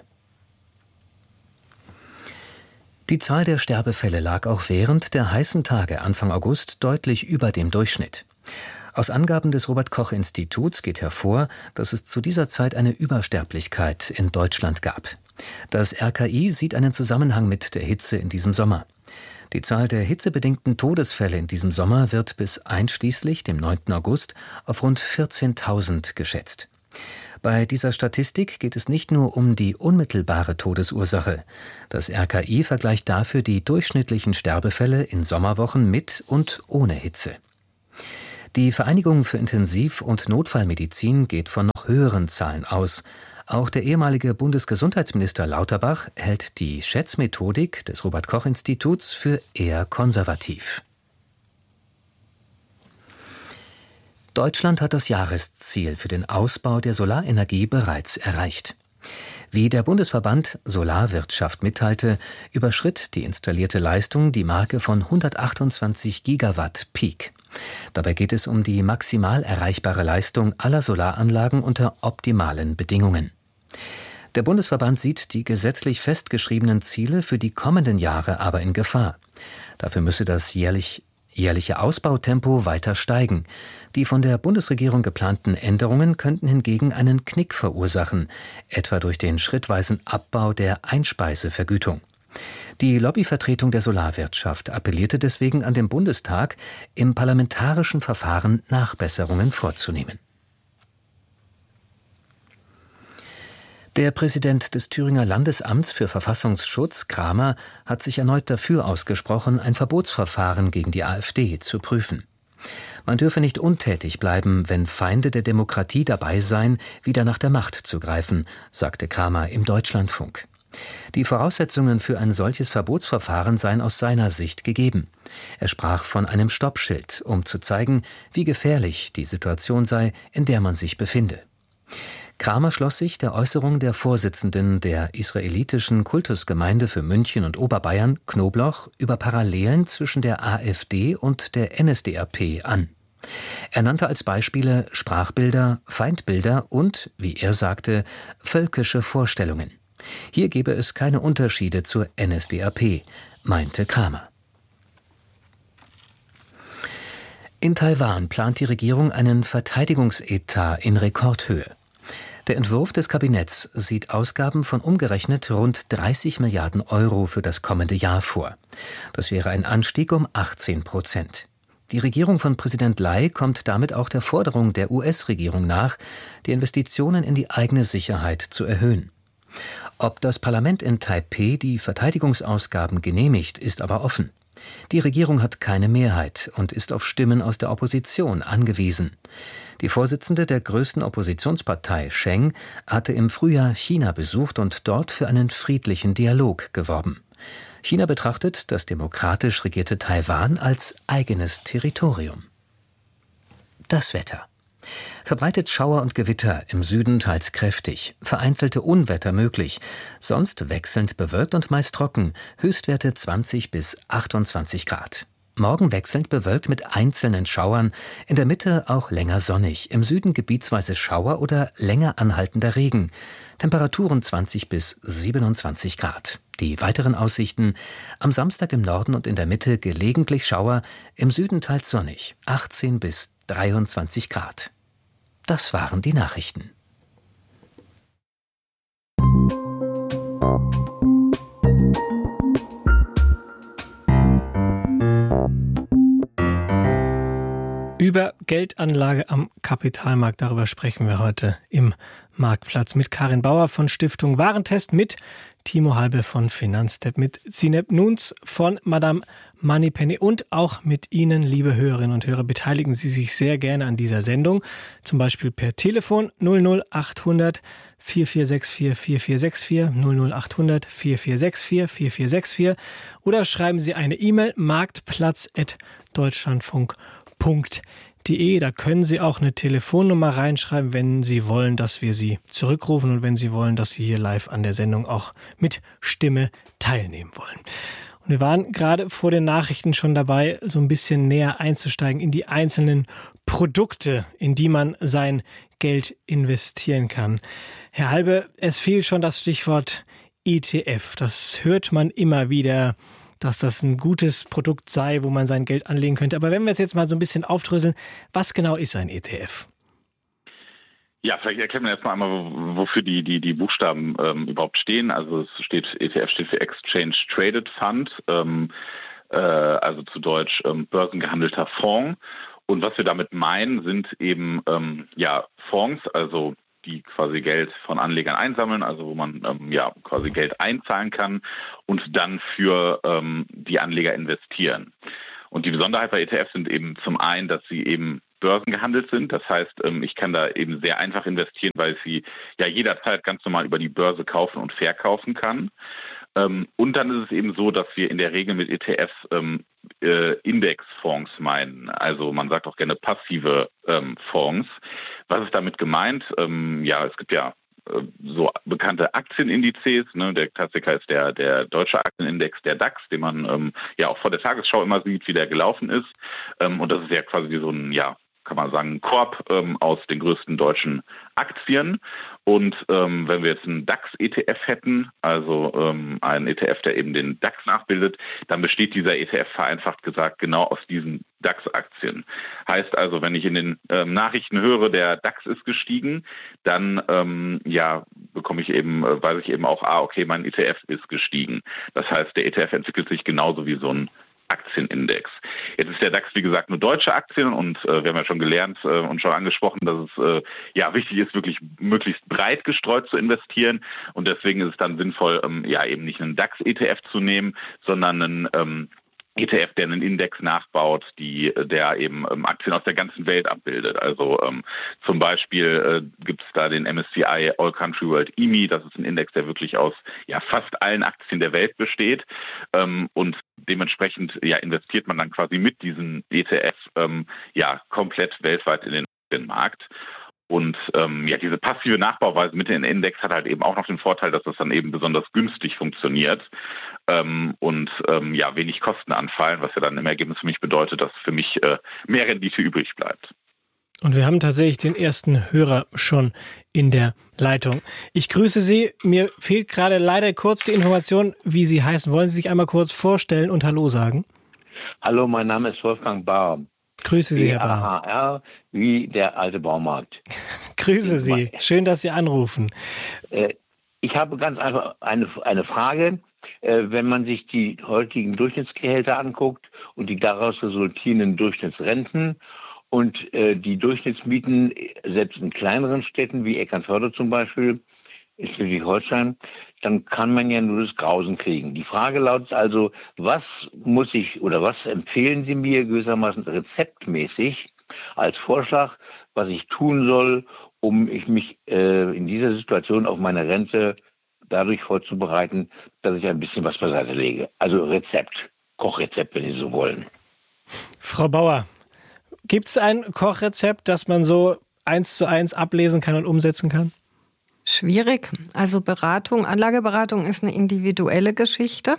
Die Zahl der Sterbefälle lag auch während der heißen Tage Anfang August deutlich über dem Durchschnitt. Aus Angaben des Robert-Koch-Instituts geht hervor, dass es zu dieser Zeit eine Übersterblichkeit in Deutschland gab. Das R K I sieht einen Zusammenhang mit der Hitze in diesem Sommer. Die Zahl der hitzebedingten Todesfälle in diesem Sommer wird bis einschließlich dem neunten August auf rund vierzehntausend geschätzt. Bei dieser Statistik geht es nicht nur um die unmittelbare Todesursache. Das R K I vergleicht dafür die durchschnittlichen Sterbefälle in Sommerwochen mit und ohne Hitze. Die Vereinigung für Intensiv- und Notfallmedizin geht von noch höheren Zahlen aus. Auch der ehemalige Bundesgesundheitsminister Lauterbach hält die Schätzmethodik des Robert-Koch-Instituts für eher konservativ. Deutschland hat das Jahresziel für den Ausbau der Solarenergie bereits erreicht. Wie der Bundesverband Solarwirtschaft mitteilte, überschritt die installierte Leistung die Marke von hundertachtundzwanzig Gigawatt Peak. Dabei geht es um die maximal erreichbare Leistung aller Solaranlagen unter optimalen Bedingungen. Der Bundesverband sieht die gesetzlich festgeschriebenen Ziele für die kommenden Jahre aber in Gefahr. Dafür müsse das jährlich, jährliche Ausbautempo weiter steigen. Die von der Bundesregierung geplanten Änderungen könnten hingegen einen Knick verursachen, etwa durch den schrittweisen Abbau der Einspeisevergütung. Die Lobbyvertretung der Solarwirtschaft appellierte deswegen an den Bundestag, im parlamentarischen Verfahren Nachbesserungen vorzunehmen. Der Präsident des Thüringer Landesamts für Verfassungsschutz, Kramer, hat sich erneut dafür ausgesprochen, ein Verbotsverfahren gegen die AfD zu prüfen. Man dürfe nicht untätig bleiben, wenn Feinde der Demokratie dabei seien, wieder nach der Macht zu greifen, sagte Kramer im Deutschlandfunk. Die Voraussetzungen für ein solches Verbotsverfahren seien aus seiner Sicht gegeben. Er sprach von einem Stoppschild, um zu zeigen, wie gefährlich die Situation sei, in der man sich befinde. Kramer schloss sich der Äußerung der Vorsitzenden der israelitischen Kultusgemeinde für München und Oberbayern, Knobloch, über Parallelen zwischen der AfD und der N S D A P an. Er nannte als Beispiele Sprachbilder, Feindbilder und, wie er sagte, völkische Vorstellungen. Hier gebe es keine Unterschiede zur N S D A P, meinte Kramer. In Taiwan plant die Regierung einen Verteidigungsetat in Rekordhöhe. Der Entwurf des Kabinetts sieht Ausgaben von umgerechnet rund dreißig Milliarden Euro für das kommende Jahr vor. Das wäre ein Anstieg um achtzehn Prozent. Die Regierung von Präsident Lai kommt damit auch der Forderung der U S-Regierung nach, die Investitionen in die eigene Sicherheit zu erhöhen. Ob das Parlament in Taipeh die Verteidigungsausgaben genehmigt, ist aber offen. Die Regierung hat keine Mehrheit und ist auf Stimmen aus der Opposition angewiesen. Die Vorsitzende der größten Oppositionspartei, Sheng, hatte im Frühjahr China besucht und dort für einen friedlichen Dialog geworben. China betrachtet das demokratisch regierte Taiwan als eigenes Territorium. Das Wetter. Verbreitet Schauer und Gewitter, im Süden teils kräftig, vereinzelte Unwetter möglich, sonst wechselnd bewölkt und meist trocken, Höchstwerte zwanzig bis achtundzwanzig Grad. Morgen wechselnd bewölkt mit einzelnen Schauern, in der Mitte auch länger sonnig, im Süden gebietsweise Schauer oder länger anhaltender Regen. Temperaturen zwanzig bis siebenundzwanzig Grad. Die weiteren Aussichten: am Samstag im Norden und in der Mitte gelegentlich Schauer, im Süden teils sonnig, achtzehn bis dreiundzwanzig Grad. Das waren die Nachrichten. Über Geldanlage am Kapitalmarkt, darüber sprechen wir heute im Marktplatz mit Karin Bauer von Stiftung Warentest, mit Timo Halbe von Finanztep, mit Zineb Nuns von Madame Moneypenny und auch mit Ihnen, liebe Hörerinnen und Hörer. Beteiligen Sie sich sehr gerne an dieser Sendung, zum Beispiel per Telefon null null achthundert vier vier sechs vier vier vier sechs vier, null null achthundert vier vier sechs vier vier vier sechs vier oder schreiben Sie eine E-Mail marktplatz at deutschlandfunk punkt de. Da können Sie auch eine Telefonnummer reinschreiben, wenn Sie wollen, dass wir Sie zurückrufen und wenn Sie wollen, dass Sie hier live an der Sendung auch mit Stimme teilnehmen wollen. Und wir waren gerade vor den Nachrichten schon dabei, so ein bisschen näher einzusteigen in die einzelnen Produkte, in die man sein Geld investieren kann. Herr Halbe, es fiel schon das Stichwort E T F. Das hört man immer wieder, dass das ein gutes Produkt sei, wo man sein Geld anlegen könnte. Aber wenn wir es jetzt mal so ein bisschen aufdröseln, was genau ist ein E T F? Ja, vielleicht erklären wir erstmal einmal, wofür die, die, die Buchstaben ähm, überhaupt stehen. Also es steht, E T F steht für Exchange Traded Fund, ähm, äh, also zu Deutsch ähm, börsengehandelter Fonds. Und was wir damit meinen, sind eben ähm, ja Fonds, also die quasi Geld von Anlegern einsammeln, also wo man ähm, ja quasi Geld einzahlen kann und dann für ähm, die Anleger investieren. Und die Besonderheit bei E T Fs sind eben zum einen, dass sie eben börsengehandelt sind. Das heißt, ähm, ich kann da eben sehr einfach investieren, weil ich sie ja jederzeit ganz normal über die Börse kaufen und verkaufen kann. Ähm, und dann ist es eben so, dass wir in der Regel mit E T Fs ähm, äh, Indexfonds meinen. Also man sagt auch gerne passive ähm, Fonds. Was ist damit gemeint? Ähm, ja, es gibt ja äh, so bekannte Aktienindizes. Ne? Der Klassiker ist der, der deutsche Aktienindex, der DAX, den man ähm, ja auch vor der Tagesschau immer sieht, wie der gelaufen ist. Ähm, und das ist ja quasi so ein, ja, kann man sagen, Korb ähm, aus den größten deutschen Aktien. Und ähm, wenn wir jetzt einen DAX-E T F hätten, also ähm, einen E T F, der eben den DAX nachbildet, dann besteht dieser E T F vereinfacht gesagt genau aus diesen DAX-Aktien. Heißt also, wenn ich in den ähm, Nachrichten höre, der DAX ist gestiegen, dann ähm, ja bekomme ich eben, äh, weiß ich eben auch, ah, okay, mein E T F ist gestiegen. Das heißt, der E T F entwickelt sich genauso wie so ein Aktienindex. Jetzt ist der DAX, wie gesagt, nur deutsche Aktien und äh, wir haben ja schon gelernt äh, und schon angesprochen, dass es äh, ja wichtig ist, wirklich möglichst breit gestreut zu investieren und deswegen ist es dann sinnvoll, ähm, ja eben nicht einen DAX-E T F zu nehmen, sondern einen ähm, E T F, der einen Index nachbaut, die, der eben ähm, Aktien aus der ganzen Welt abbildet. Also ähm, zum Beispiel äh, gibt es da den M S C I All Country World E M I, das ist ein Index, der wirklich aus ja fast allen Aktien der Welt besteht ähm, und dementsprechend ja investiert man dann quasi mit diesem E T F ähm, ja komplett weltweit in den Aktienmarkt. Und ähm, ja, diese passive Nachbauweise mit dem Index hat halt eben auch noch den Vorteil, dass das dann eben besonders günstig funktioniert ähm, und ähm, ja wenig Kosten anfallen, was ja dann im Ergebnis für mich bedeutet, dass für mich äh, mehr Rendite übrig bleibt. Und wir haben tatsächlich den ersten Hörer schon in der Leitung. Ich grüße Sie. Mir fehlt gerade leider kurz die Information, wie Sie heißen. Wollen Sie sich einmal kurz vorstellen und Hallo sagen? Hallo, mein Name ist Wolfgang Bahr. Grüße Sie, Herr Bahr. B A H R wie der alte Baumarkt. Grüße Sie. Schön, dass Sie anrufen. Ich habe ganz einfach eine, eine Frage. Wenn man sich die heutigen Durchschnittsgehälter anguckt und die daraus resultierenden Durchschnittsrenten und die Durchschnittsmieten, selbst in kleineren Städten wie Eckernförde zum Beispiel, in Schleswig-Holstein, dann kann man ja nur das Grausen kriegen. Die Frage lautet also, was muss ich oder was empfehlen Sie mir gewissermaßen rezeptmäßig als Vorschlag, was ich tun soll, um ich mich äh, in dieser Situation auf meine Rente dadurch vorzubereiten, dass ich ein bisschen was beiseite lege. Also Rezept, Kochrezept, wenn Sie so wollen. Frau Bauer, gibt es ein Kochrezept, das man so eins zu eins ablesen kann und umsetzen kann? Schwierig. Also Beratung, Anlageberatung ist eine individuelle Geschichte.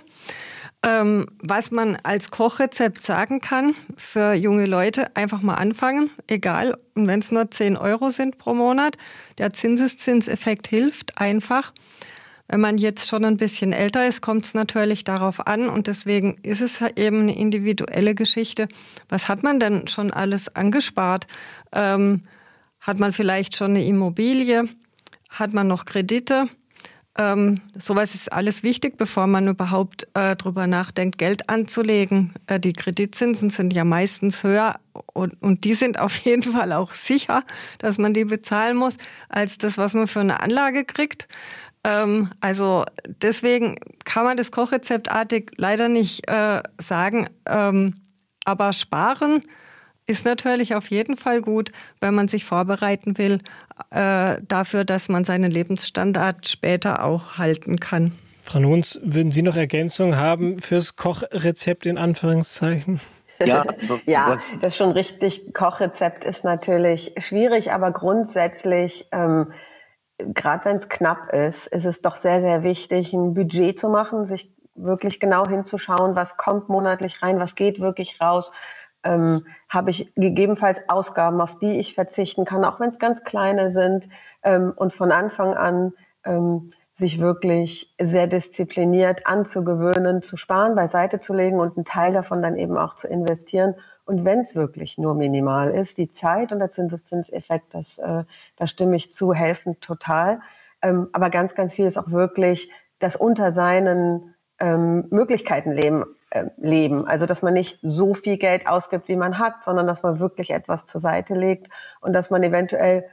Ähm, was man als Kochrezept sagen kann für junge Leute, einfach mal anfangen, egal, und wenn es nur zehn Euro sind pro Monat. Der Zinseszinseffekt hilft einfach. Wenn man jetzt schon ein bisschen älter ist, kommt es natürlich darauf an und deswegen ist es eben eine individuelle Geschichte. Was hat man denn schon alles angespart? Ähm, hat man vielleicht schon eine Immobilie? Hat man noch Kredite? Ähm, sowas ist alles wichtig, bevor man überhaupt äh, drüber nachdenkt, Geld anzulegen. Äh, die Kreditzinsen sind ja meistens höher und, und die sind auf jeden Fall auch sicher, dass man die bezahlen muss, als das, was man für eine Anlage kriegt. Ähm, also deswegen kann man das kochrezeptartig leider nicht äh, sagen, ähm, aber sparen ist natürlich auf jeden Fall gut, wenn man sich vorbereiten will äh, dafür, dass man seinen Lebensstandard später auch halten kann. Frau Nuns, würden Sie noch Ergänzungen haben fürs Kochrezept in Anführungszeichen? Ja, ja, das ist schon richtig. Kochrezept ist natürlich schwierig, aber grundsätzlich, ähm, gerade wenn es knapp ist, ist es doch sehr, sehr wichtig, ein Budget zu machen, sich wirklich genau hinzuschauen, was kommt monatlich rein, was geht wirklich raus. Ähm, habe ich gegebenenfalls Ausgaben, auf die ich verzichten kann, auch wenn es ganz kleine sind, ähm, und von Anfang an ähm, sich wirklich sehr diszipliniert anzugewöhnen, zu sparen, beiseite zu legen und einen Teil davon dann eben auch zu investieren Und wenn es wirklich nur minimal ist, die Zeit und der Zinseszinseffekt, das, äh, da stimme ich zu, helfen total. Ähm, aber ganz, ganz viel ist auch wirklich das unter seinen ähm, Möglichkeiten leben, äh, leben. Also dass man nicht so viel Geld ausgibt, wie man hat, sondern dass man wirklich etwas zur Seite legt und dass man eventuell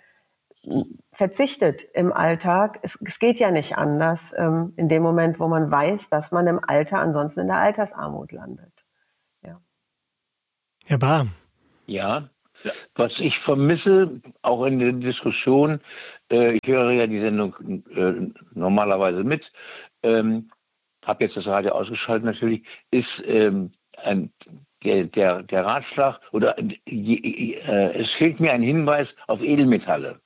verzichtet im Alltag. Es, es geht ja nicht anders ähm, in dem Moment, wo man weiß, dass man im Alter ansonsten in der Altersarmut landet. Ja. Herr Bahr. Ja, was ich vermisse, auch in der Diskussion, äh, ich höre ja die Sendung äh, normalerweise mit, ähm, habe jetzt das Radio ausgeschaltet natürlich, ist ähm, ein, der, der, der Ratschlag, oder äh, äh, es fehlt mir ein Hinweis auf Edelmetalle.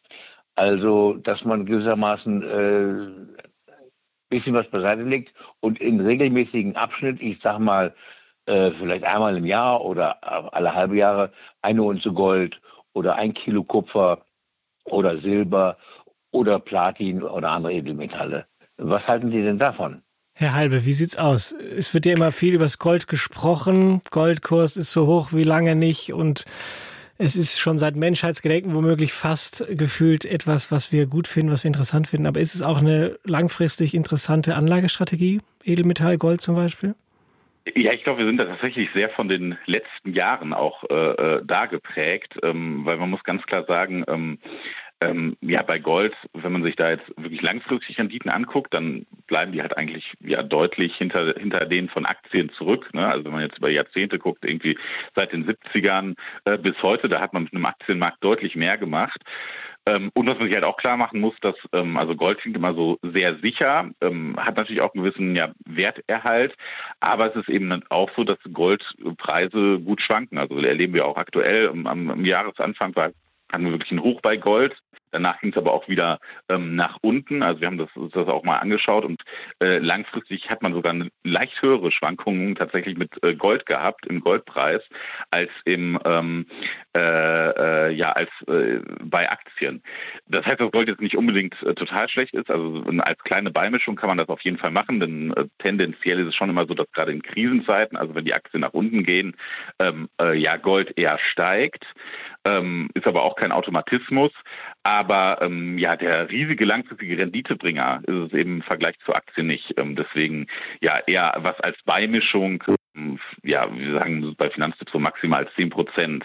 Also, dass man gewissermaßen ein äh, bisschen was beiseite legt und in regelmäßigen Abschnitt, ich sag mal, äh, vielleicht einmal im Jahr oder alle halbe Jahre eine Unze Gold oder ein Kilo Kupfer oder Silber oder Platin oder andere Edelmetalle. Was halten Sie denn davon? Herr Halbe, wie sieht's aus? Es wird ja immer viel über das Gold gesprochen. Goldkurs ist so hoch wie lange nicht und es ist schon seit Menschheitsgedenken womöglich fast gefühlt etwas, was wir gut finden, was wir interessant finden. Aber ist es auch eine langfristig interessante Anlagestrategie? Edelmetall, Gold zum Beispiel? Ja, ich glaube, wir sind da tatsächlich sehr von den letzten Jahren auch äh, da geprägt, ähm, weil man muss ganz klar sagen, ähm, ähm, ja, bei Gold, wenn man sich da jetzt wirklich langfristig Renditen anguckt, dann bleiben die halt eigentlich ja deutlich hinter hinter denen von Aktien zurück. Ne? Also wenn man jetzt über Jahrzehnte guckt, irgendwie seit den siebzigern äh, bis heute, da hat man mit einem Aktienmarkt deutlich mehr gemacht. Ähm, und was man sich halt auch klar machen muss, dass ähm, also Gold klingt immer so sehr sicher, ähm, hat natürlich auch einen gewissen ja, Werterhalt, aber es ist eben auch so, dass Goldpreise gut schwanken. Also erleben wir auch aktuell am, am Jahresanfang war hatten wir wirklich einen Hoch bei Gold. Danach ging es aber auch wieder ähm, nach unten. Also wir haben das, das auch mal angeschaut und äh, langfristig hat man sogar eine leicht höhere Schwankungen tatsächlich mit äh, Gold gehabt im Goldpreis als im ähm, äh, äh, ja als äh, bei Aktien. Das heißt, dass Gold jetzt nicht unbedingt äh, total schlecht ist. Also als kleine Beimischung kann man das auf jeden Fall machen, denn äh, tendenziell ist es schon immer so, dass gerade in Krisenzeiten, also wenn die Aktien nach unten gehen, ähm, äh, ja Gold eher steigt. Ähm, ist aber auch kein Automatismus. Aber ähm, ja, der riesige langfristige Renditebringer ist es eben im Vergleich zu Aktien nicht. Ähm, deswegen ja eher was als Beimischung, ähm, ja, wir sagen bei Finanztipps so maximal zehn Prozent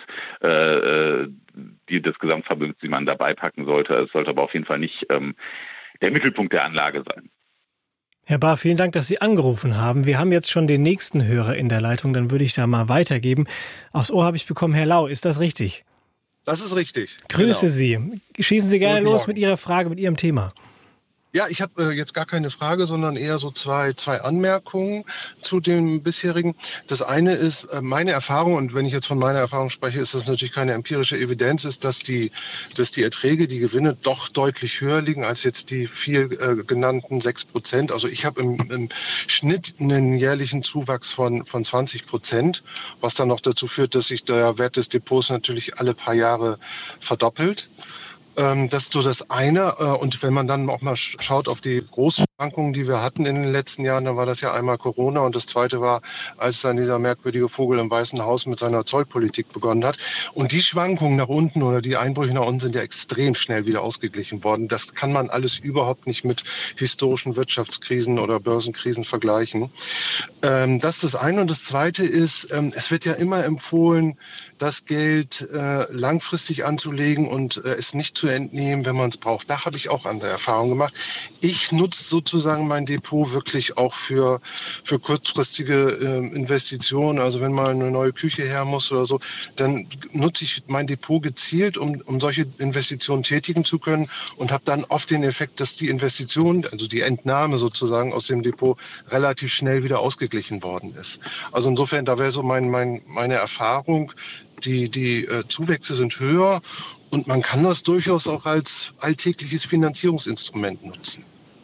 äh, die, des Gesamtvermögens, die man dabei packen sollte. Es sollte aber auf jeden Fall nicht ähm, der Mittelpunkt der Anlage sein. Herr Bahr, vielen Dank, dass Sie angerufen haben. Wir haben jetzt schon den nächsten Hörer in der Leitung, dann würde ich da mal weitergeben. Aufs Ohr habe ich bekommen, Herr Lau, ist das richtig? Das ist richtig. Grüße genau. Sie. Schießen Sie gerne Guten los Morgen. mit Ihrer Frage, mit Ihrem Thema. Ja, ich habe äh, jetzt gar keine Frage, sondern eher so zwei, zwei Anmerkungen zu dem bisherigen. Das eine ist, äh, meine Erfahrung, und wenn ich jetzt von meiner Erfahrung spreche, ist das natürlich keine empirische Evidenz, ist, dass die, dass die Erträge, die Gewinne doch deutlich höher liegen als jetzt die viel äh, genannten sechs Prozent. Also ich habe im, im Schnitt einen jährlichen Zuwachs von, von zwanzig Prozent, was dann noch dazu führt, dass sich der Wert des Depots natürlich alle paar Jahre verdoppelt. Das ist so das eine. Und wenn man dann auch mal schaut auf die großen Schwankungen, die wir hatten in den letzten Jahren, dann war das ja einmal Corona und das zweite war, als dann dieser merkwürdige Vogel im Weißen Haus mit seiner Zollpolitik begonnen hat. Und die Schwankungen nach unten oder die Einbrüche nach unten sind ja extrem schnell wieder ausgeglichen worden. Das kann man alles überhaupt nicht mit historischen Wirtschaftskrisen oder Börsenkrisen vergleichen. Das ist das eine. Und das zweite ist, es wird ja immer empfohlen, das Geld langfristig anzulegen und es nicht zu entnehmen, wenn man es braucht. Da habe ich auch andere Erfahrungen gemacht. Ich nutze sozusagen mein Depot wirklich auch für, für kurzfristige äh, Investitionen. Also wenn mal eine neue Küche her muss oder so, dann nutze ich mein Depot gezielt, um, um solche Investitionen tätigen zu können und habe dann oft den Effekt, dass die Investition, also die Entnahme sozusagen aus dem Depot relativ schnell wieder ausgeglichen worden ist. Also insofern, da wäre so mein, mein, meine Erfahrung, die, die äh, Zuwächse sind höher. Und man kann das durchaus auch als alltägliches Finanzierungsinstrument nutzen.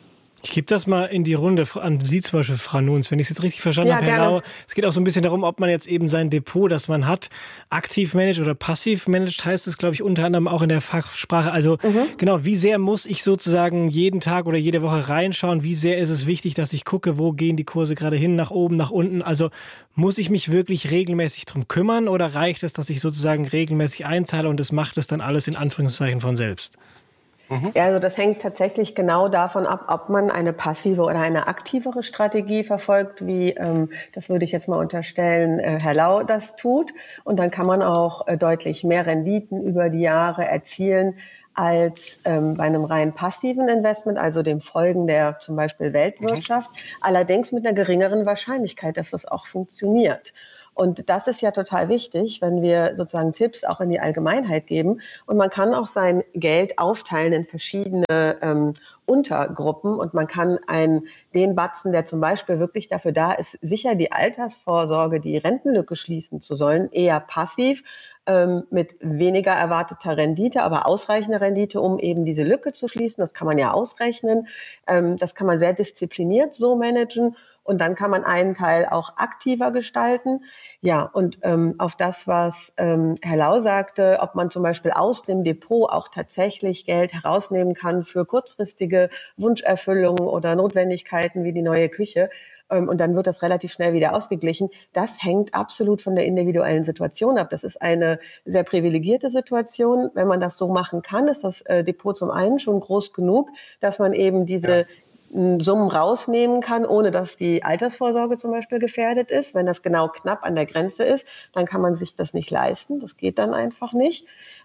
Ich gebe das mal in die Runde an Sie zum Beispiel, Frau Nuns, wenn ich es jetzt richtig verstanden Ja, habe, Herr gerne. Lau. Es geht auch so ein bisschen darum, ob man jetzt eben sein Depot, das man hat, aktiv managt oder passiv managt, heißt es, glaube ich, unter anderem auch in der Fachsprache. Also Mhm. genau, wie sehr muss ich sozusagen jeden Tag oder jede Woche reinschauen? Wie sehr ist es wichtig, dass ich gucke, wo gehen die Kurse gerade hin, nach oben, nach unten? Also muss ich mich wirklich regelmäßig drum kümmern oder reicht es, dass ich sozusagen regelmäßig einzahle und das macht es dann alles in Anführungszeichen von selbst? Ja, also das hängt tatsächlich genau davon ab, ob man eine passive oder eine aktivere Strategie verfolgt, wie, ähm, das würde ich jetzt mal unterstellen, äh, Herr Lau das tut. Und dann kann man auch äh, deutlich mehr Renditen über die Jahre erzielen als ähm, bei einem rein passiven Investment, also dem Folgen der zum Beispiel Weltwirtschaft, mhm. allerdings mit einer geringeren Wahrscheinlichkeit, dass das auch funktioniert. Und das ist ja total wichtig, wenn wir sozusagen Tipps auch in die Allgemeinheit geben. Und man kann auch sein Geld aufteilen in verschiedene ähm, Untergruppen. Und man kann einen, den Batzen, der zum Beispiel wirklich dafür da ist, sicher die Altersvorsorge, die Rentenlücke schließen zu sollen, eher passiv, ähm, mit weniger erwarteter Rendite, aber ausreichender Rendite, um eben diese Lücke zu schließen. Das kann man ja ausrechnen. Ähm, das kann man sehr diszipliniert so managen. Und dann kann man einen Teil auch aktiver gestalten. Ja, und ähm, auf das, was ähm, Herr Lau sagte, ob man zum Beispiel aus dem Depot auch tatsächlich Geld herausnehmen kann für kurzfristige Wunscherfüllungen oder Notwendigkeiten wie die neue Küche. Ähm, und dann wird das relativ schnell wieder ausgeglichen. Das hängt absolut von der individuellen Situation ab. Das ist eine sehr privilegierte Situation. Wenn man das so machen kann, ist das äh, Depot zum einen schon groß genug, dass man eben diese... Ja. Summen rausnehmen kann, ohne dass die Altersvorsorge zum Beispiel gefährdet ist. Wenn das genau knapp an der Grenze ist, dann kann man sich das nicht leisten. Das geht dann einfach nicht.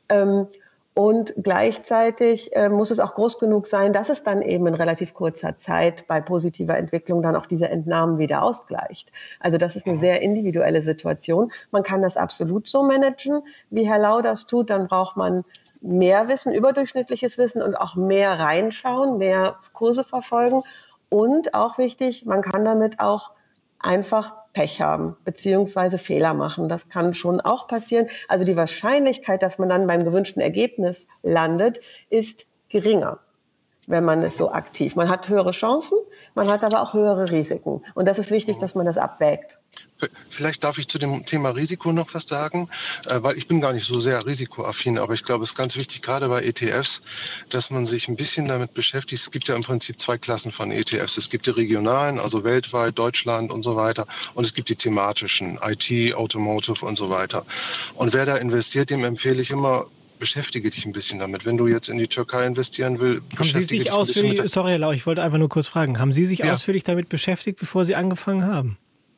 Und gleichzeitig muss es auch groß genug sein, dass es dann eben in relativ kurzer Zeit bei positiver Entwicklung dann auch diese Entnahmen wieder ausgleicht. Also das ist eine sehr individuelle Situation. Man kann das absolut so managen, wie Herr Lau das tut. Dann braucht man mehr Wissen, überdurchschnittliches Wissen und auch mehr reinschauen, mehr Kurse verfolgen. Und auch wichtig, man kann damit auch einfach Pech haben, beziehungsweise Fehler machen. Das kann schon auch passieren. Also die Wahrscheinlichkeit, dass man dann beim gewünschten Ergebnis landet, ist geringer, wenn man es so aktiv. Man hat höhere Chancen, man hat aber auch höhere Risiken. Und das ist wichtig, dass man das abwägt. Vielleicht darf ich zu dem Thema Risiko noch was sagen, weil ich bin gar nicht so sehr risikoaffin, aber ich glaube, es ist ganz wichtig, gerade bei E T Fs, dass man sich ein bisschen damit beschäftigt. Es gibt ja im Prinzip zwei Klassen von E T Fs. Es gibt die regionalen, also weltweit, Deutschland und so weiter, und es gibt die thematischen, I T, Automotive und so weiter. Und wer da investiert, dem empfehle ich immer, beschäftige dich ein bisschen damit. Wenn du jetzt in die Türkei investieren willst, haben Sie sich ausführlich, sorry Herr Lau, ich wollte einfach nur kurz fragen, haben Sie sich ja. ausführlich damit beschäftigt, bevor Sie angefangen haben?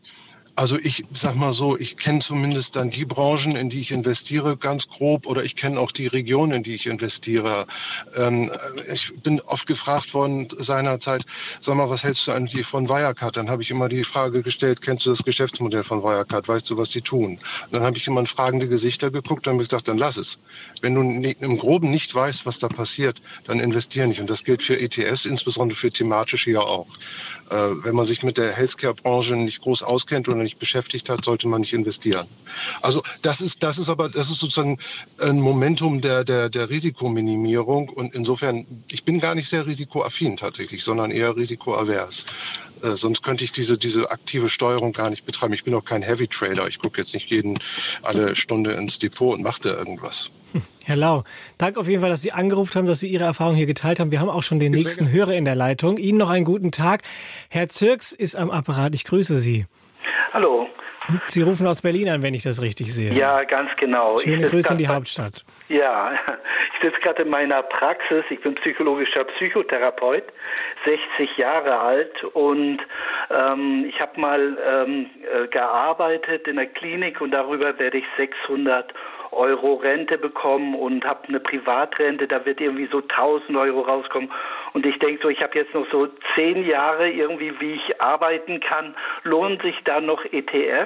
Also ich sag mal so, ich kenne zumindest dann die Branchen, in die ich investiere, ganz grob, oder ich kenne auch die Regionen, in die ich investiere. Ähm, ich bin oft gefragt worden seinerzeit, sag mal, was hältst du eigentlich von Wirecard? Dann habe ich immer die Frage gestellt, kennst du das Geschäftsmodell von Wirecard? Weißt du, was sie tun? Und dann habe ich immer in fragende Gesichter geguckt und habe gesagt, dann lass es. Wenn du im Groben nicht weißt, was da passiert, dann investiere nicht. Und das gilt für E T Fs, insbesondere für thematische ja auch. Äh, wenn man sich mit der Healthcare-Branche nicht groß auskennt oder nicht beschäftigt hat, sollte man nicht investieren. Also das ist, das ist aber, das ist sozusagen ein Momentum der, der, der Risikominimierung, und insofern, ich bin gar nicht sehr risikoaffin tatsächlich, sondern eher risikoavers. Äh, sonst könnte ich diese, diese aktive Steuerung gar nicht betreiben. Ich bin auch kein Heavy Trader. Ich gucke jetzt nicht jeden, alle Stunde ins Depot und mache da irgendwas. Herr Lau, danke auf jeden Fall, dass Sie angerufen haben, dass Sie Ihre Erfahrung hier geteilt haben. Wir haben auch schon den nächsten Hörer in der Leitung. Ihnen noch einen guten Tag. Herr Zirks ist am Apparat. Ich grüße Sie. Hallo. Und Sie rufen aus Berlin an, wenn ich das richtig sehe. Ja, ganz genau. Schöne Grüße in die Hauptstadt. Ja, ich sitze gerade in meiner Praxis. Ich bin psychologischer Psychotherapeut, sechzig Jahre alt, und ähm, ich habe mal ähm, gearbeitet in der Klinik, und darüber werde ich sechshundert Euro Rente bekommen und habe eine Privatrente, da wird irgendwie so tausend Euro rauskommen. Und ich denke so, ich habe jetzt noch so zehn Jahre irgendwie, wie ich arbeiten kann. Lohnen sich da noch E T Fs?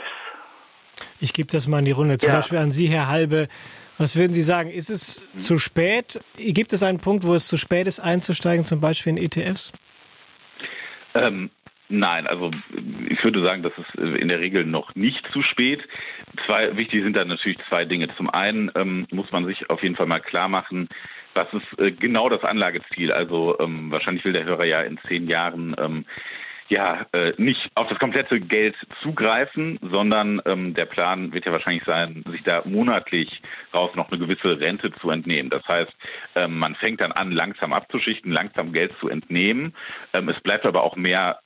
Ich gebe das mal in die Runde. Zum ja. Beispiel an Sie, Herr Halbe. Was würden Sie sagen? Ist es hm. zu spät? Gibt es einen Punkt, wo es zu spät ist, einzusteigen, zum Beispiel in E T Fs? Ähm, Nein, also ich würde sagen, das ist in der Regel noch nicht zu spät. Zwei, wichtig sind da natürlich zwei Dinge. Zum einen ähm, muss man sich auf jeden Fall mal klar machen, was ist äh, genau das Anlageziel. Also ähm, wahrscheinlich will der Hörer ja in zehn Jahren ähm, ja äh, nicht auf das komplette Geld zugreifen, sondern ähm, der Plan wird ja wahrscheinlich sein, sich da monatlich raus noch eine gewisse Rente zu entnehmen. Das heißt, ähm, man fängt dann an, langsam abzuschichten, langsam Geld zu entnehmen. Ähm, es bleibt aber auch mehr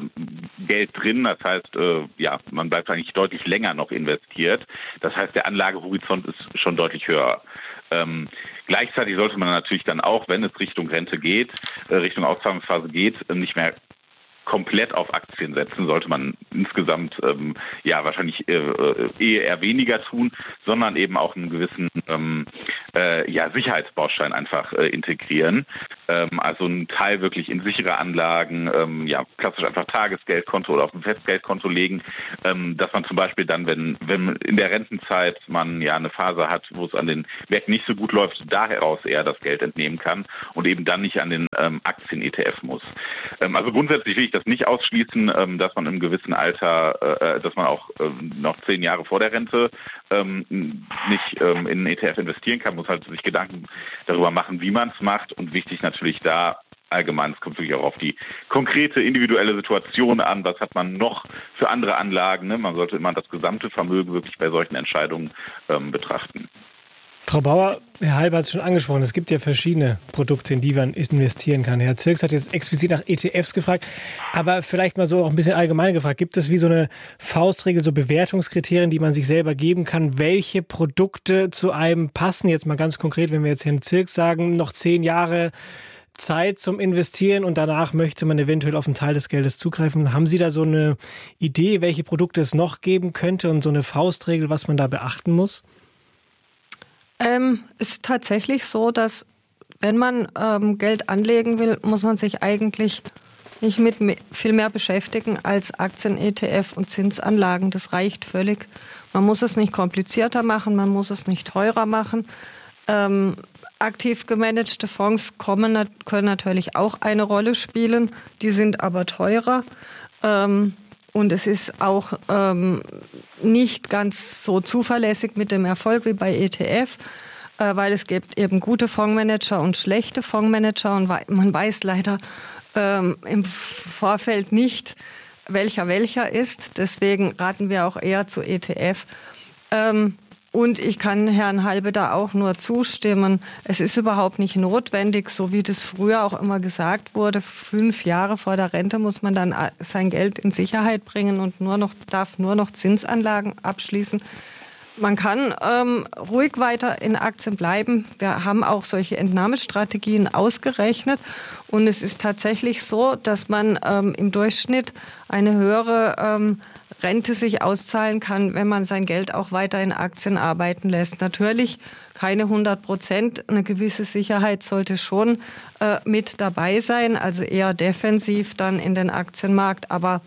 Geld drin, das heißt, äh, ja, man bleibt eigentlich deutlich länger noch investiert. Das heißt, der Anlagehorizont ist schon deutlich höher. Ähm, gleichzeitig sollte man natürlich dann auch, wenn es Richtung Rente geht, äh, Richtung Auszahlungsphase geht, äh, nicht mehr komplett auf Aktien setzen, sollte man insgesamt ähm, ja wahrscheinlich äh, eher weniger tun, sondern eben auch einen gewissen ähm, äh, ja, Sicherheitsbaustein einfach äh, integrieren. Ähm, also einen Teil wirklich in sichere Anlagen, ähm, ja klassisch einfach Tagesgeldkonto oder auf ein Festgeldkonto legen, ähm, dass man zum Beispiel dann, wenn wenn in der Rentenzeit man ja eine Phase hat, wo es an den Märkten nicht so gut läuft, da heraus eher das Geld entnehmen kann und eben dann nicht an den ähm, Aktien-E T F muss. Ähm, also grundsätzlich will ich das nicht ausschließen, ähm, dass man im gewissen Alter, äh, dass man auch ähm, noch zehn Jahre vor der Rente ähm, nicht ähm, in einen E T F investieren kann, muss halt sich Gedanken darüber machen, wie man es macht, und wichtig natürlich da allgemein, es kommt wirklich auch auf die konkrete individuelle Situation an, was hat man noch für andere Anlagen, ne? Man sollte immer das gesamte Vermögen wirklich bei solchen Entscheidungen ähm, betrachten. Frau Bauer, Herr Halber hat es schon angesprochen, es gibt ja verschiedene Produkte, in die man investieren kann. Herr Zirks hat jetzt explizit nach E T Fs gefragt, aber vielleicht mal so auch ein bisschen allgemein gefragt. Gibt es wie so eine Faustregel, so Bewertungskriterien, die man sich selber geben kann, welche Produkte zu einem passen? Jetzt mal ganz konkret, wenn wir jetzt Herrn Zirks sagen, noch zehn Jahre Zeit zum Investieren und danach möchte man eventuell auf einen Teil des Geldes zugreifen. Haben Sie da so eine Idee, welche Produkte es noch geben könnte und so eine Faustregel, was man da beachten muss? Ähm, ist tatsächlich so, dass wenn man ähm, Geld anlegen will, muss man sich eigentlich nicht mit me- viel mehr beschäftigen als Aktien-E T F und Zinsanlagen. Das reicht völlig. Man muss es nicht komplizierter machen, man muss es nicht teurer machen. Ähm, aktiv gemanagte Fonds kommen, können natürlich auch eine Rolle spielen, die sind aber teurer. Ähm, Und es ist auch ähm, nicht ganz so zuverlässig mit dem Erfolg wie bei E T F, äh, weil es gibt eben gute Fondsmanager und schlechte Fondsmanager und we- man weiß leider ähm, im Vorfeld nicht, welcher welcher ist. Deswegen raten wir auch eher zu E T F. Ähm, Und ich kann Herrn Halbe da auch nur zustimmen. Es ist überhaupt nicht notwendig, so wie das früher auch immer gesagt wurde, fünf Jahre vor der Rente muss man dann sein Geld in Sicherheit bringen und nur noch, darf nur noch Zinsanlagen abschließen. Man kann ähm, ruhig weiter in Aktien bleiben. Wir haben auch solche Entnahmestrategien ausgerechnet. Und es ist tatsächlich so, dass man ähm, im Durchschnitt eine höhere ähm, Rente sich auszahlen kann, wenn man sein Geld auch weiter in Aktien arbeiten lässt. Natürlich keine hundert Prozent. Eine gewisse Sicherheit sollte schon äh, mit dabei sein, also eher defensiv dann in den Aktienmarkt. Aber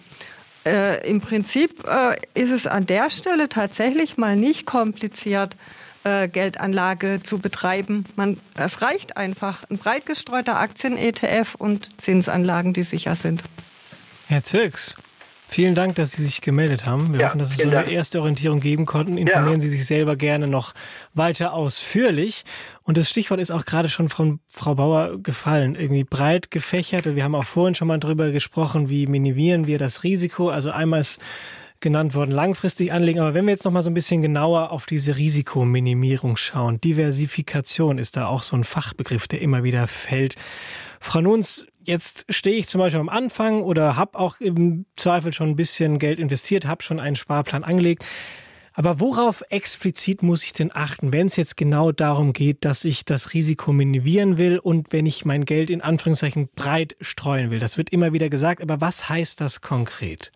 Äh, im Prinzip äh, ist es an der Stelle tatsächlich mal nicht kompliziert, äh, Geldanlage zu betreiben. Man, es reicht einfach. Ein breit gestreuter Aktien-E T F und Zinsanlagen, die sicher sind. Herr Zirks, vielen Dank, dass Sie sich gemeldet haben. Wir ja, hoffen, dass es so eine Dank. erste Orientierung geben konnten. Informieren ja. Sie sich selber gerne noch weiter ausführlich. Und das Stichwort ist auch gerade schon von Frau Bauer gefallen. Irgendwie breit gefächert. Wir haben auch vorhin schon mal drüber gesprochen, wie minimieren wir das Risiko. Also einmal ist genannt worden, langfristig anlegen. Aber wenn wir jetzt noch mal so ein bisschen genauer auf diese Risikominimierung schauen, Diversifikation ist da auch so ein Fachbegriff, der immer wieder fällt. Frau Nuns, jetzt stehe ich zum Beispiel am Anfang oder habe auch im Zweifel schon ein bisschen Geld investiert, habe schon einen Sparplan angelegt. Aber worauf explizit muss ich denn achten, wenn es jetzt genau darum geht, dass ich das Risiko minimieren will und wenn ich mein Geld in Anführungszeichen breit streuen will? Das wird immer wieder gesagt, aber was heißt das konkret?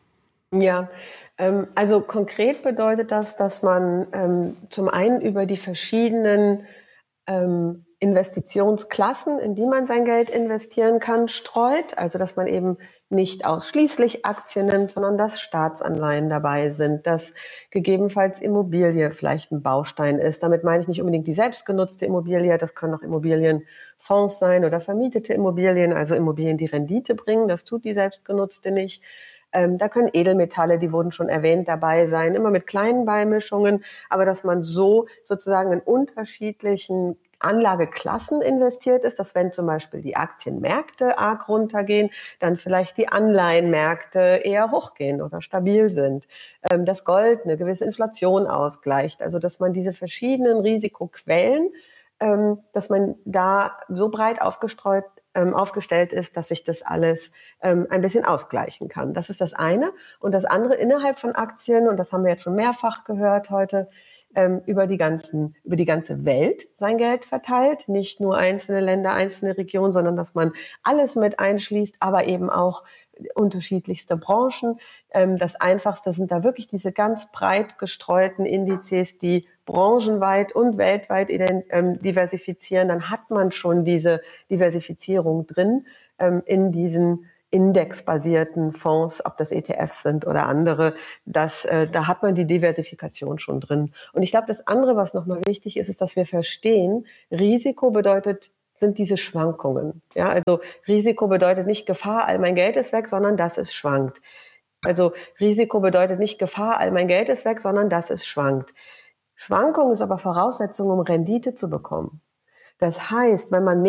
Ja, ähm, also konkret bedeutet das, dass man ähm, zum einen über die verschiedenen ähm, Investitionsklassen, in die man sein Geld investieren kann, streut. Also dass man eben nicht ausschließlich Aktien nimmt, sondern dass Staatsanleihen dabei sind, dass gegebenenfalls Immobilie vielleicht ein Baustein ist. Damit meine ich nicht unbedingt die selbstgenutzte Immobilie, das können auch Immobilienfonds sein oder vermietete Immobilien, also Immobilien, die Rendite bringen. Das tut die selbstgenutzte nicht. Ähm, da können Edelmetalle, die wurden schon erwähnt, dabei sein, immer mit kleinen Beimischungen, aber dass man so sozusagen in unterschiedlichen Anlageklassen investiert ist, dass wenn zum Beispiel die Aktienmärkte arg runtergehen, dann vielleicht die Anleihenmärkte eher hochgehen oder stabil sind, ähm, dass Gold eine gewisse Inflation ausgleicht, also dass man diese verschiedenen Risikoquellen, ähm, dass man da so breit aufgestreut aufgestellt ist, dass sich das alles ähm, ein bisschen ausgleichen kann. Das ist das eine. Und das andere innerhalb von Aktien, und das haben wir jetzt schon mehrfach gehört heute, ähm, über die ganzen, über die ganze Welt sein Geld verteilt. Nicht nur einzelne Länder, einzelne Regionen, sondern dass man alles mit einschließt, aber eben auch unterschiedlichste Branchen. Ähm, das Einfachste sind da wirklich diese ganz breit gestreuten Indizes, die branchenweit und weltweit ähm, diversifizieren. Dann hat man schon diese Diversifizierung drin ähm, in diesen indexbasierten Fonds, ob das E T Fs sind oder andere. Das, äh, da hat man die Diversifikation schon drin. Und ich glaube, das andere, was nochmal wichtig ist, ist, dass wir verstehen, Risiko bedeutet, sind diese Schwankungen. Ja, also Risiko bedeutet nicht Gefahr, all mein Geld ist weg, sondern dass es schwankt. Also Risiko bedeutet nicht Gefahr, all mein Geld ist weg, sondern dass es schwankt. Schwankung ist aber Voraussetzung, um Rendite zu bekommen. Das heißt, wenn man